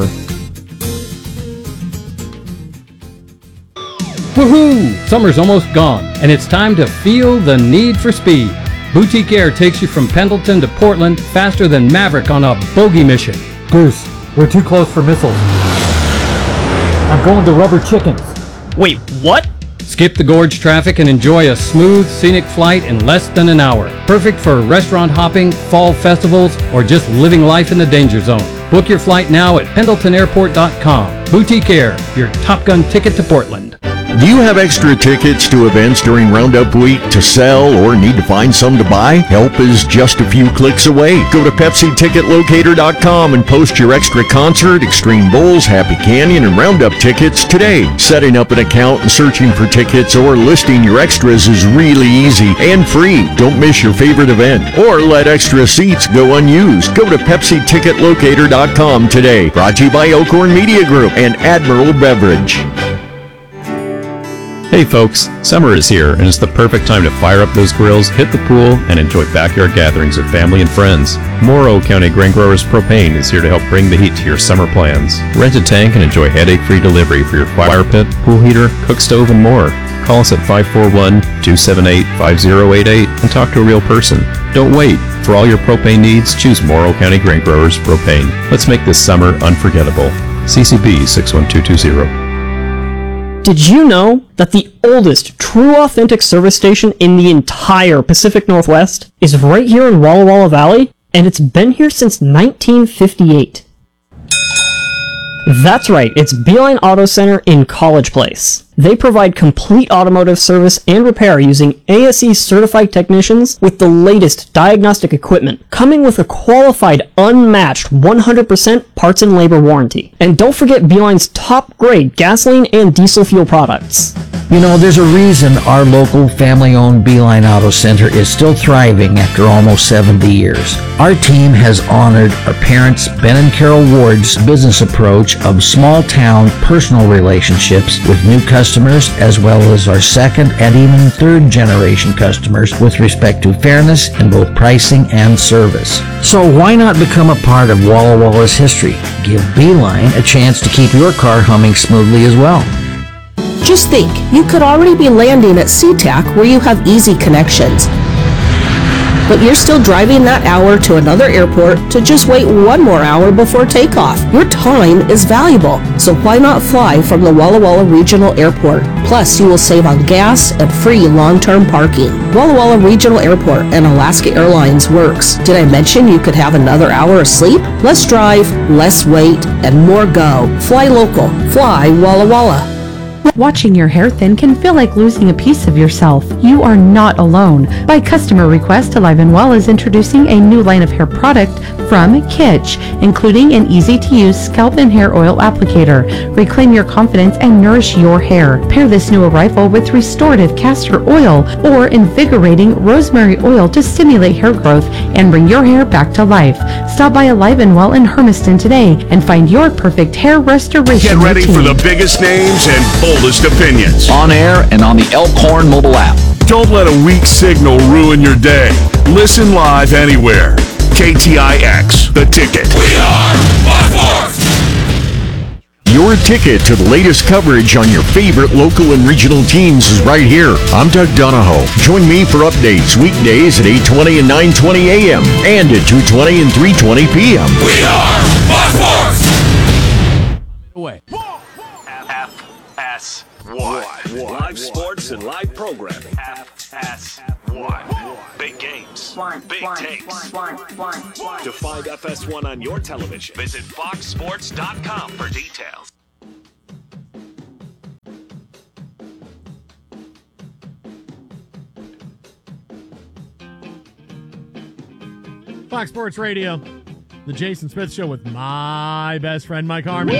Woohoo! Summer's almost gone, and it's time to feel the need for speed. Boutique Air takes you from Pendleton to Portland faster than Maverick on a bogey mission. Goose, we're too close for missiles. I'm going to Rubber Chickens. Wait, what? Skip the gorge traffic and enjoy a smooth, scenic flight in less than an hour. Perfect for restaurant hopping, fall festivals, or just living life in the danger zone. Book your flight now at pendleton airport dot com. Boutique Air, your Top Gun ticket to Portland. Do you have extra tickets to events during Roundup Week to sell or need to find some to buy? Help is just a few clicks away. Go to Pepsi Ticket Locator dot com and post your extra concert, Extreme Bulls, Happy Canyon, and Roundup tickets today. Setting up an account and searching for tickets or listing your extras is really easy and free. Don't miss your favorite event or let extra seats go unused. Go to Pepsi Ticket Locator dot com today. Brought to you by Elkhorn Media Group and Admiral Beverage. Hey folks, summer is here and it's the perfect time to fire up those grills, hit the pool, and enjoy backyard gatherings with family and friends. Morrow County Grain Growers Propane is here to help bring the heat to your summer plans. Rent a tank and enjoy headache-free delivery for your fire pit, pool heater, cook stove, and more. Call us at five four one, two seven eight, five zero eight eight and talk to a real person. Don't wait. For all your propane needs, choose Morrow County Grain Growers Propane. Let's make this summer unforgettable. C C B six one two two zero. Did you know that the oldest true authentic service station in the entire Pacific Northwest is right here in Walla Walla Valley? And it's been here since nineteen fifty-eight. That's right, it's Beeline Auto Center in College Place. They provide complete automotive service and repair using A S E certified technicians with the latest diagnostic equipment, coming with a qualified, unmatched one hundred percent parts and labor warranty. And don't forget Beeline's top grade gasoline and diesel fuel products. You know, there's a reason our local family-owned Beeline Auto Center is still thriving after almost seventy years. Our team has honored our parents, Ben and Carol Ward's business approach of small-town personal relationships with new customers, as well as our second and even third-generation customers with respect to fairness in both pricing and service. So why not become a part of Walla Walla's history? Give Beeline a chance to keep your car humming smoothly as well. Just think, you could already be landing at SeaTac where you have easy connections. But you're still driving that hour to another airport to just wait one more hour before takeoff. Your time is valuable, so why not fly from the Walla Walla Regional Airport? Plus, you will save on gas and free long-term parking. Walla Walla Regional Airport and Alaska Airlines works. Did I mention you could have another hour of sleep? Less drive, less wait, and more go. Fly local. Fly Walla Walla. Watching your hair thin can feel like losing a piece of yourself. You are not alone. By customer request, Alive and Well is introducing a new line of hair product from Kitsch, including an easy-to-use scalp and hair oil applicator. Reclaim your confidence and nourish your hair. Pair this new arrival with restorative castor oil or invigorating rosemary oil to stimulate hair growth and bring your hair back to life. Stop by Alive and Well in Hermiston today and find your perfect hair restoration Get ready routine. for the biggest names and boldest opinions. On air and on the Elkhorn mobile app. Don't let a weak signal ruin your day. Listen live anywhere. K T I X, The Ticket. We are Fox Sports! Your ticket to the latest coverage on your favorite local and regional teams is right here. I'm Doug Donahoe. Join me for updates weekdays at eight twenty and nine twenty a.m. and at two twenty and three twenty p.m. We are Fox Sports! Away. F S one. Live sports and live programming. F S one. Big games. Big takes. To find F S one on your television, visit fox sports dot com for details. Fox Sports Radio, the Jason Smith Show with my best friend, Mike Harmon.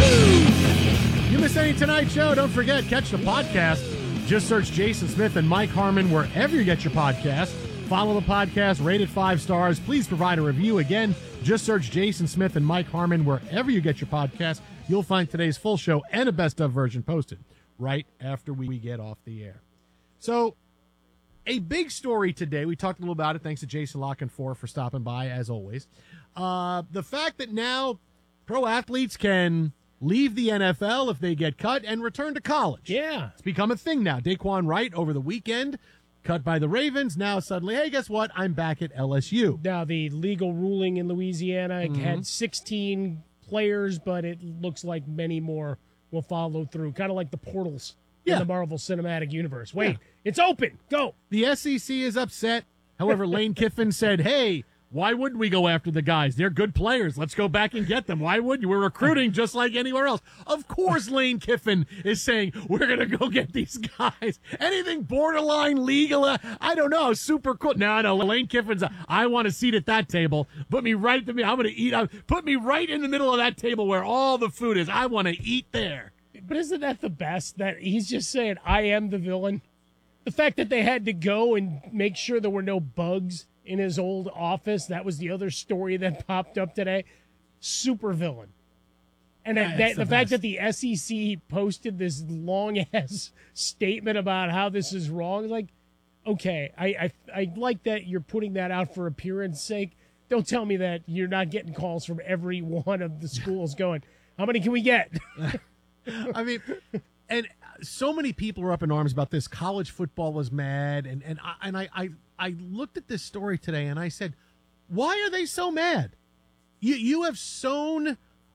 You missed any tonight's show? Don't forget, catch the podcast. Just search Jason Smith and Mike Harmon wherever you get your podcast. Follow the podcast, rate it five stars. Please provide a review. Again, just search Jason Smith and Mike Harmon wherever you get your podcast. You'll find today's full show and a best-of version posted right after we get off the air. So, a big story today. We talked a little about it. Thanks to Jason Lockenfor for stopping by, as always. Uh, the fact that now pro athletes can leave the N F L if they get cut and return to college. Yeah. It's become a thing now. Daquan Wright over the weekend, cut by the Ravens. Now suddenly, hey, guess what? I'm back at L S U. Now the legal ruling in Louisiana Mhm. had sixteen players, but it looks like many more will follow through. Kind of like the portals Yeah. in the Marvel Cinematic Universe. Wait, it's open. Go. The S E C is upset. However, Lane Kiffin said, hey, why wouldn't we go after the guys? They're good players. Let's go back and get them. Why wouldn't you? We're recruiting just like anywhere else. Of course, Lane Kiffin is saying, we're going to go get these guys. Anything borderline legal, uh, I don't know, super cool. No, no, Lane Kiffin's, a, I want a seat at that table. Put me right to me. I'm going to eat. Uh, put me right in the middle of that table where all the food is. I want to eat there. But isn't that the best? That he's just saying, I am the villain. The fact that they had to go and make sure there were no bugs in his old office, that was the other story that popped up today. Super villain. And Yeah, that, that, it's the, the fact best. that the S E C posted this long-ass statement about how this is wrong, like, okay, I, I, I like that you're putting that out for appearance sake. Don't tell me that you're not getting calls from every one of the schools going, how many can we get? I mean, and so many people are up in arms about this. College football was mad, and and I, and I, I I looked at this story today, and I said, why are they so mad? You you have sown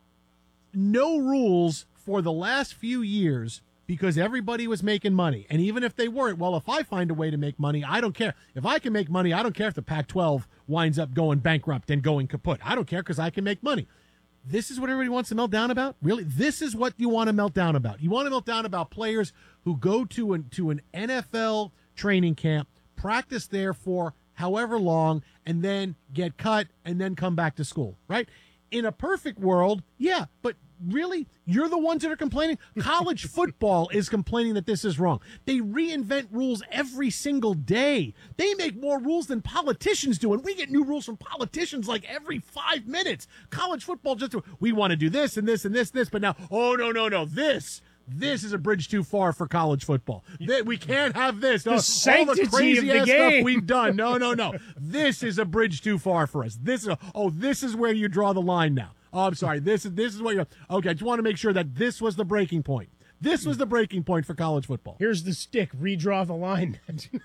no rules for the last few years because everybody was making money, and even if they weren't, well, if I find a way to make money, I don't care. If I can make money, I don't care if the Pac twelve winds up going bankrupt and going kaput. I don't care because I can make money. This is what everybody wants to melt down about? Really? This is what you want to melt down about. You want to melt down about players who go to an, to an N F L training camp, practice there for however long, and then get cut and then come back to school, right? In a perfect world, yeah, but really? You're the ones that are complaining? College football is complaining that this is wrong. They reinvent rules every single day. They make more rules than politicians do, and we get new rules from politicians like every five minutes. College football just, we want to do this and this and this, this, but now, oh, no, no, no, this. This is a bridge too far for college football. Th- We can't have this. The No, all sanctity the of crazy the ass game. stuff we've done. No, no, no. This is a bridge too far for us. This is a, oh, this is where you draw the line now. Oh, I'm sorry. This is this is what you're okay. I just want to make sure that this was the breaking point. This was the breaking point for college football. Here's the stick. Redraw the line.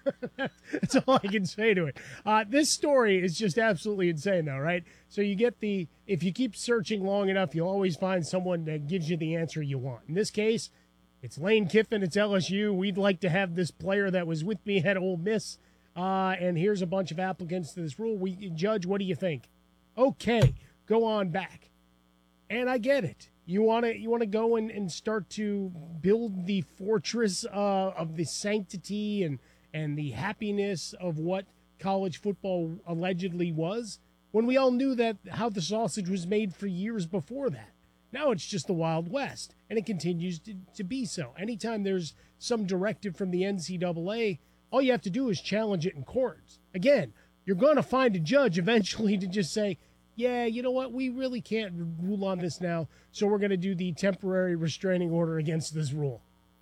That's all I can say to it. Uh, this story is just absolutely insane, though, right? So you get the, if you keep searching long enough, you'll always find someone that gives you the answer you want. In this case, it's Lane Kiffin. It's L S U. We'd like to have this player that was with me at Ole Miss. Uh, and here's a bunch of applicants to this rule. We Judge, what do you think? Okay, go on back. And I get it. You want to you want to go and, and start to build the fortress uh, of the sanctity and, and the happiness of what college football allegedly was, when we all knew that how the sausage was made for years before that. Now it's just the Wild West, and it continues to, to be so. Anytime there's some directive from the N C double A, all you have to do is challenge it in courts. Again, you're going to find a judge eventually to just say, yeah, you know what, we really can't rule on this now, so we're going to do the temporary restraining order against this rule.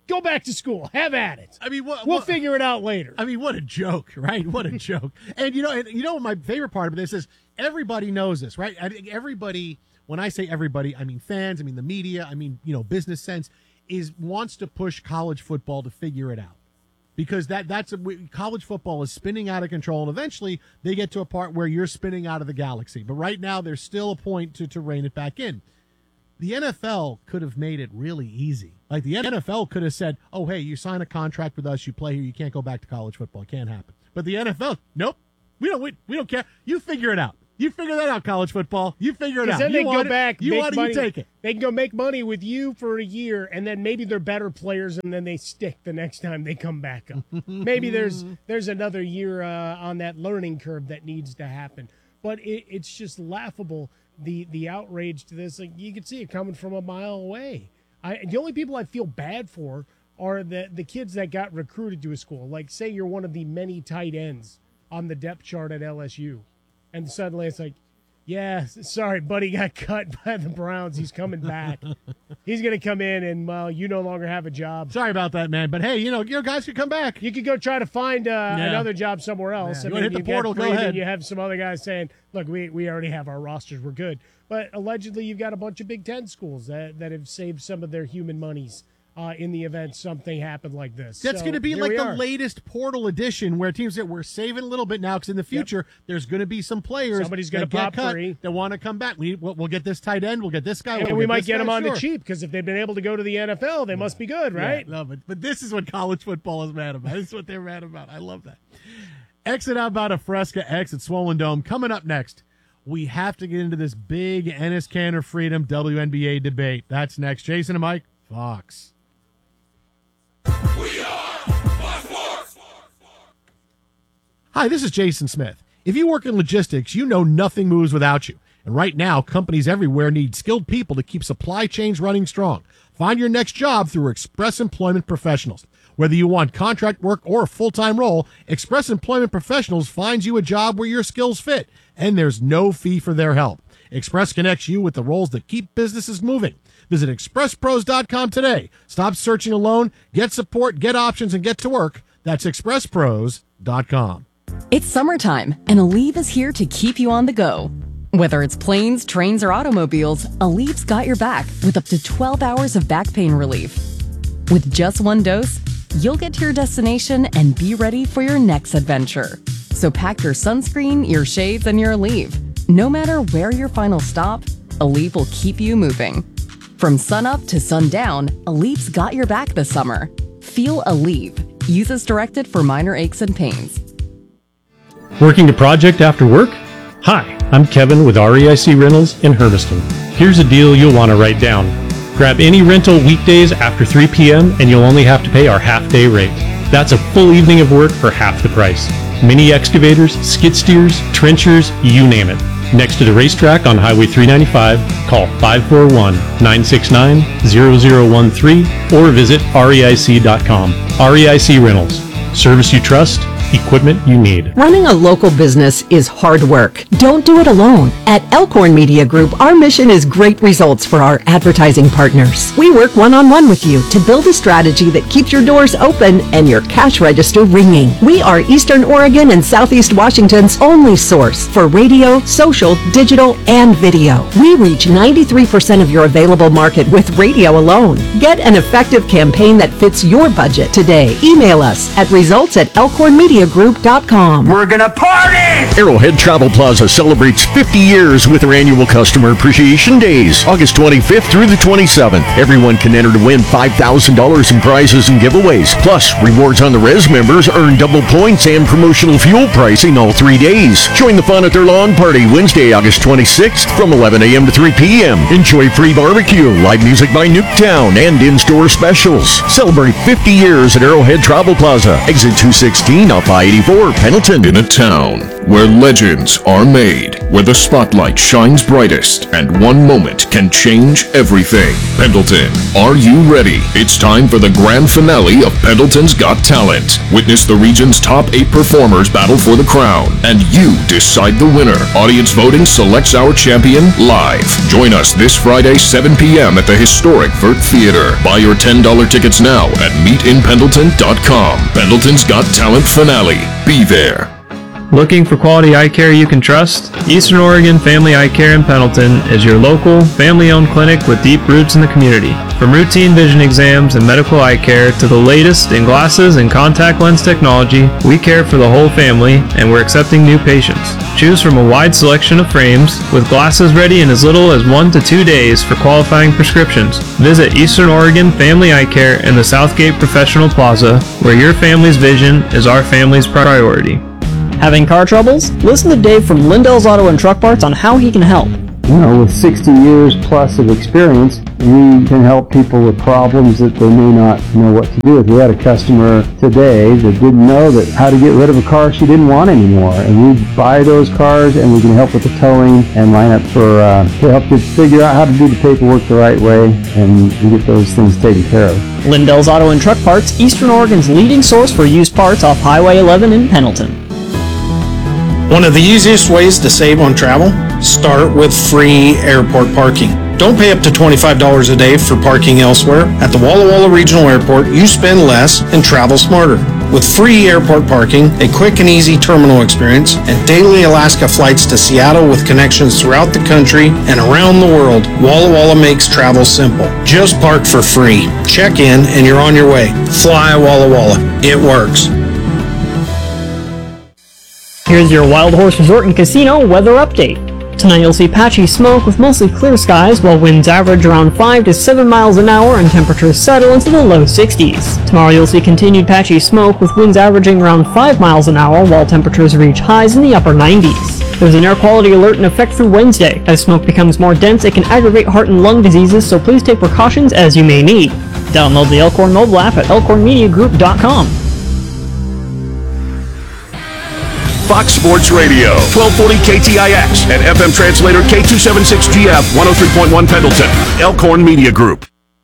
Go back to school. Have at it. I mean, what, we'll what, figure it out later. I mean, what a joke, right? What a joke. And you know, and you know, my favorite part of this is everybody knows this, right? I think everybody. When I say everybody, I mean fans. I mean the media. I mean you know, business sense is wants to push college football to figure it out. Because that that's a, college football is spinning out of control, and eventually they get to a part where you're spinning out of the galaxy. But right now, there's still a point to, to rein it back in. The N F L could have made it really easy. Like the N F L could have said, oh, hey, you sign a contract with us, you play here, you can't go back to college football. It can't happen. But the N F L, nope, we don't we, we don't care. You figure it out. You figure that out, college football. You figure it out. Then you they want go it, back, you make want it, money, you take it. They can go make money with you for a year, and then maybe they're better players, and then they stick the next time they come back up. Maybe there's there's another year uh, on that learning curve that needs to happen. But it, it's just laughable, the the outrage to this. Like, you can see it coming from a mile away. I, the only people I feel bad for are the, the kids that got recruited to a school. Like, say you're one of the many tight ends on the depth chart at L S U, and suddenly it's like, yeah, sorry, buddy got cut by the Browns. He's coming back. He's going to come in, and, well, you no longer have a job. Sorry about that, man. But, hey, you know, you know, guys can come back. You could go try to find uh, Yeah. another job somewhere else. Yeah. I You wanna mean, hit the you've got portal, go Freeman, ahead. You have some other guys saying, look, we, we already have our rosters. We're good. But allegedly you've got a bunch of Big Ten schools that, that have saved some of their human monies uh, in the event something happened like this. That's So, going to be here like we the are. latest portal edition where teams that we're saving a little bit now because in the future there's going to be some players Somebody's gonna that get pop cut free. that want to come back. We we'll, we'll get this tight end. We'll get this guy. And we'll we might this get guy, them on sure. the cheap because if they've been able to go to the N F L, they must be good, right? Yeah, no, but, but this is what college football is mad about. This is what they're mad about. I love that. Exit out about a Fresca X at Swollen Dome. Coming up next, we have to get into this big Ennis Canner Freedom W N B A debate. That's next. Jason and Mike, Fox. Hi, this is Jason Smith. If you work in logistics, you know nothing moves without you. And right now, companies everywhere need skilled people to keep supply chains running strong. Find your next job through Express Employment Professionals. Whether you want contract work or a full-time role, Express Employment Professionals finds you a job where your skills fit, and there's no fee for their help. Express connects you with the roles that keep businesses moving. Visit express pros dot com today. Stop searching alone. Get support, get options, and get to work. That's express pros dot com. It's summertime, and Aleve is here to keep you on the go. Whether it's planes, trains, or automobiles, Aleve's got your back with up to twelve hours of back pain relief. With just one dose, you'll get to your destination and be ready for your next adventure. So pack your sunscreen, your shades, and your Aleve. No matter where your final stop, Aleve will keep you moving. From sunup to sundown, Aleve's got your back this summer. Feel Aleve. Use as directed for minor aches and pains. Working a project after work? Hi, I'm Kevin with R E I C Rentals in Hermiston. Here's a deal you'll want to write down. Grab any rental weekdays after three p.m. and you'll only have to pay our half-day rate. That's a full evening of work for half the price. Mini excavators, skid steers, trenchers, you name it. Next to the racetrack on Highway three ninety-five, call five four one, nine six nine, zero zero one three or visit R E I C dot com. R E I C Rentals. Service you trust, equipment you need. Running a local business is hard work. Don't do it alone. At Elkhorn Media Group, our mission is great results for our advertising partners. We work one-on-one with you to build a strategy that keeps your doors open and your cash register ringing. We are Eastern Oregon and Southeast Washington's only source for radio, social, digital, and video. We reach ninety-three percent of your available market with radio alone. Get an effective campaign that fits your budget today. Email us at results at elkhorn media group dot com. We're gonna party! Arrowhead Travel Plaza celebrates fifty years with their annual Customer Appreciation Days, August twenty-fifth through the twenty-seventh. Everyone can enter to win five thousand dollars in prizes and giveaways. Plus, rewards on the Res members earn double points and promotional fuel pricing all three days. Join the fun at their lawn party Wednesday, August twenty-sixth from eleven a.m. to three p.m. Enjoy free barbecue, live music by Nuketown, and in-store specials. Celebrate fifty years at Arrowhead Travel Plaza, exit two sixteen off by eighty-four, Pendleton. In a town where legends are made, where the spotlight shines brightest, and one moment can change everything. Pendleton, are you ready? It's time for the grand finale of Pendleton's Got Talent. Witness the region's top eight performers battle for the crown, and you decide the winner. Audience voting selects our champion live. Join us this Friday, seven p.m. at the historic Vert Theater. Buy your ten dollars tickets now at meet in pendleton dot com. Pendleton's Got Talent finale. Be there. Looking for quality eye care you can trust? Eastern Oregon Family Eye Care in Pendleton is your local, family-owned clinic with deep roots in the community. From routine vision exams and medical eye care to the latest in glasses and contact lens technology, we care for the whole family and we're accepting new patients. Choose from a wide selection of frames with glasses ready in as little as one to two days for qualifying prescriptions. Visit Eastern Oregon Family Eye Care in the Southgate Professional Plaza, where your family's vision is our family's priority. Having car troubles? Listen to Dave from Lindell's Auto and Truck Parts on how he can help. You know, with sixty years plus of experience, we can help people with problems that they may not know what to do with. We had a customer today that didn't know that how to get rid of a car she didn't want anymore. And we buy those cars and we can help with the towing and line up for, uh, to help you figure out how to do the paperwork the right way and get those things taken care of. Lindell's Auto and Truck Parts, Eastern Oregon's leading source for used parts off Highway eleven in Pendleton. One of the easiest ways to save on travel? Start with free airport parking. Don't pay up to twenty-five dollars a day for parking elsewhere. At the Walla Walla Regional Airport, you spend less and travel smarter. With free airport parking, a quick and easy terminal experience, and daily Alaska flights to Seattle with connections throughout the country and around the world, Walla Walla makes travel simple. Just park for free. Check in and you're on your way. Fly Walla Walla. It works. Here's your Wild Horse Resort and Casino weather update. Tonight you'll see patchy smoke with mostly clear skies, while winds average around five to seven miles an hour and temperatures settle into the low sixties. Tomorrow you'll see continued patchy smoke with winds averaging around five miles an hour while temperatures reach highs in the upper nineties. There's an air quality alert in effect through Wednesday. As smoke becomes more dense, it can aggravate heart and lung diseases, so please take precautions as you may need. Download the Elkhorn mobile app at elkhorn media group dot com. Fox Sports Radio, twelve forty K T I X, and F M translator K two seventy-six G F, one oh three point one Pendleton, Elkhorn Media Group.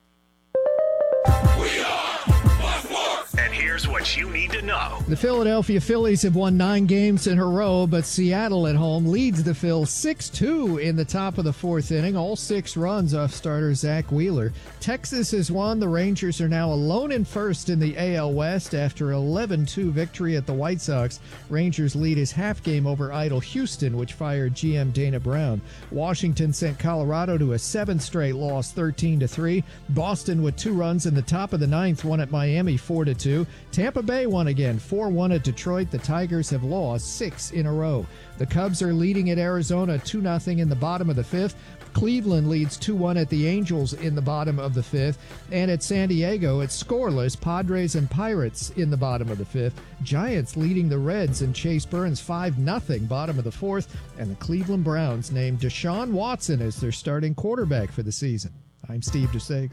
And here's what you need to know. The Philadelphia Phillies have won nine games in a row, but Seattle at home leads the Phils six two in the top of the fourth inning, all six runs off starter Zach Wheeler. Texas has won. The Rangers are now alone in first in the A L West after eleven two victory at the White Sox. Rangers lead his half game over idle Houston, which fired G M Dana Brown. Washington sent Colorado to a seven straight loss, thirteen to three. Boston with two runs in the top of the ninth won at Miami four to two. Tampa Bay won again, four one at Detroit. The Tigers have lost six in a row. The Cubs are leading at Arizona two nothing in the bottom of the fifth. Cleveland leads two one at the Angels in the bottom of the fifth. And at San Diego, it's scoreless. Padres and Pirates in the bottom of the fifth. Giants leading the Reds and Chase Burns five nothing, bottom of the fourth. And the Cleveland Browns named Deshaun Watson as their starting quarterback for the season. I'm Steve DeSager.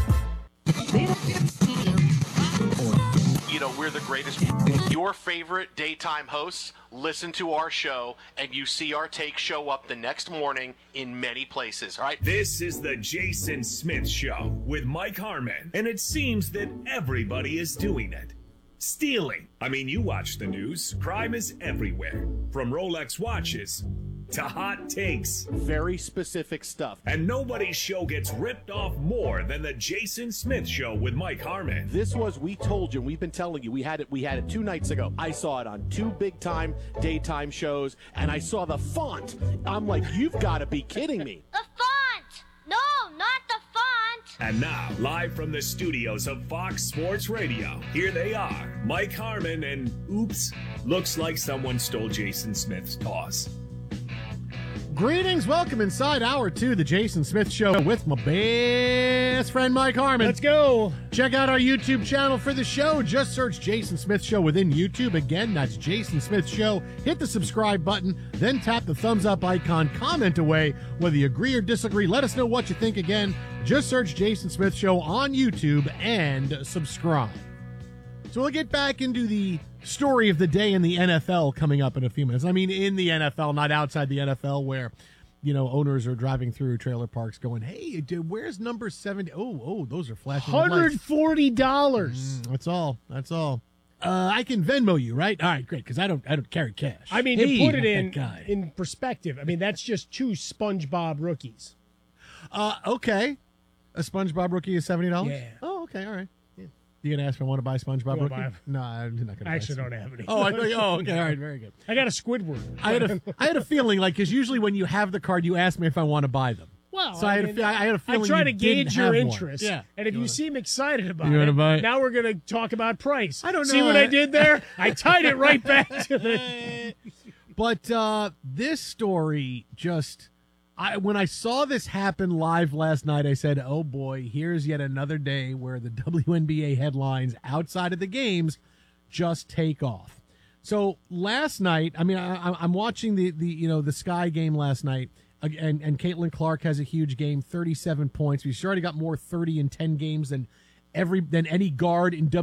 You know, we're the greatest. Your favorite daytime hosts listen to our show, and you see our take show up the next morning in many places, all right? This is the Jason Smith Show with Mike Harmon, and it seems that everybody is doing it. Stealing. I mean, you watch the news. Crime is everywhere. From Rolex watches to hot takes. Very specific stuff. And nobody's show gets ripped off more than the Jason Smith Show with Mike Harmon. This was, we told you, we've been telling you, we had it we had it two nights ago. I saw it on two big time daytime shows, and I saw the font. I'm like, you've got to be kidding me. The font! No, not the font! And now, live from the studios of Fox Sports Radio, here they are, Mike Harmon and, oops, looks like someone stole Jason Smith's toss. Greetings, welcome inside hour two, the Jason Smith Show with my best friend Mike Harmon. Let's go. Check out our YouTube channel for the show. Just search Jason Smith Show within YouTube. Again, that's Jason Smith Show. Hit the subscribe button, then tap the thumbs up icon. Comment away whether you agree or disagree. Let us know what you think. Again, just search Jason Smith Show on YouTube and subscribe. So we'll get back into the story of the day in the N F L coming up in a few minutes. I mean, in the N F L, not outside the N F L, where, you know, owners are driving through trailer parks going, hey, dude, where's number seventy? Oh, oh, those are flashing one hundred lights. forty dollars. Mm, that's all. That's all. Uh, I can Venmo you, right? All right, great, because I don't, I don't carry cash. I mean, Hey, to put it not in that guy. in perspective, I mean, that's just two SpongeBob rookies. Uh, okay. A SpongeBob rookie is seventy dollars? Yeah. Oh, okay, all right. Yeah. You going to ask if I want to buy SpongeBob You wanna rookie? buy 'em? No, I'm not going to I actually don't have any. Oh, I thought, oh, okay, all right, very good. I got a Squidward. I had a, I had a feeling, like, because usually when you have the card, you ask me if I want to buy them. Well, so I, had, mean, a, fe- I had a feeling I try you to gauge didn't your have one. interest. Yeah. And if you, wanna- seem excited about You wanna it, buy it? now we're going to talk about price. I don't See know. what I did there? I tied it right back to the. But uh, this story just, I when I saw this happen live last night, I said, oh boy, here's yet another day where the W N B A headlines outside of the games just take off. So last night, I mean, I, I'm watching the, the you know the Sky game last night, and and Caitlin Clark has a huge game, thirty-seven points. She's already got more thirty and ten games than every than any guard in W N B A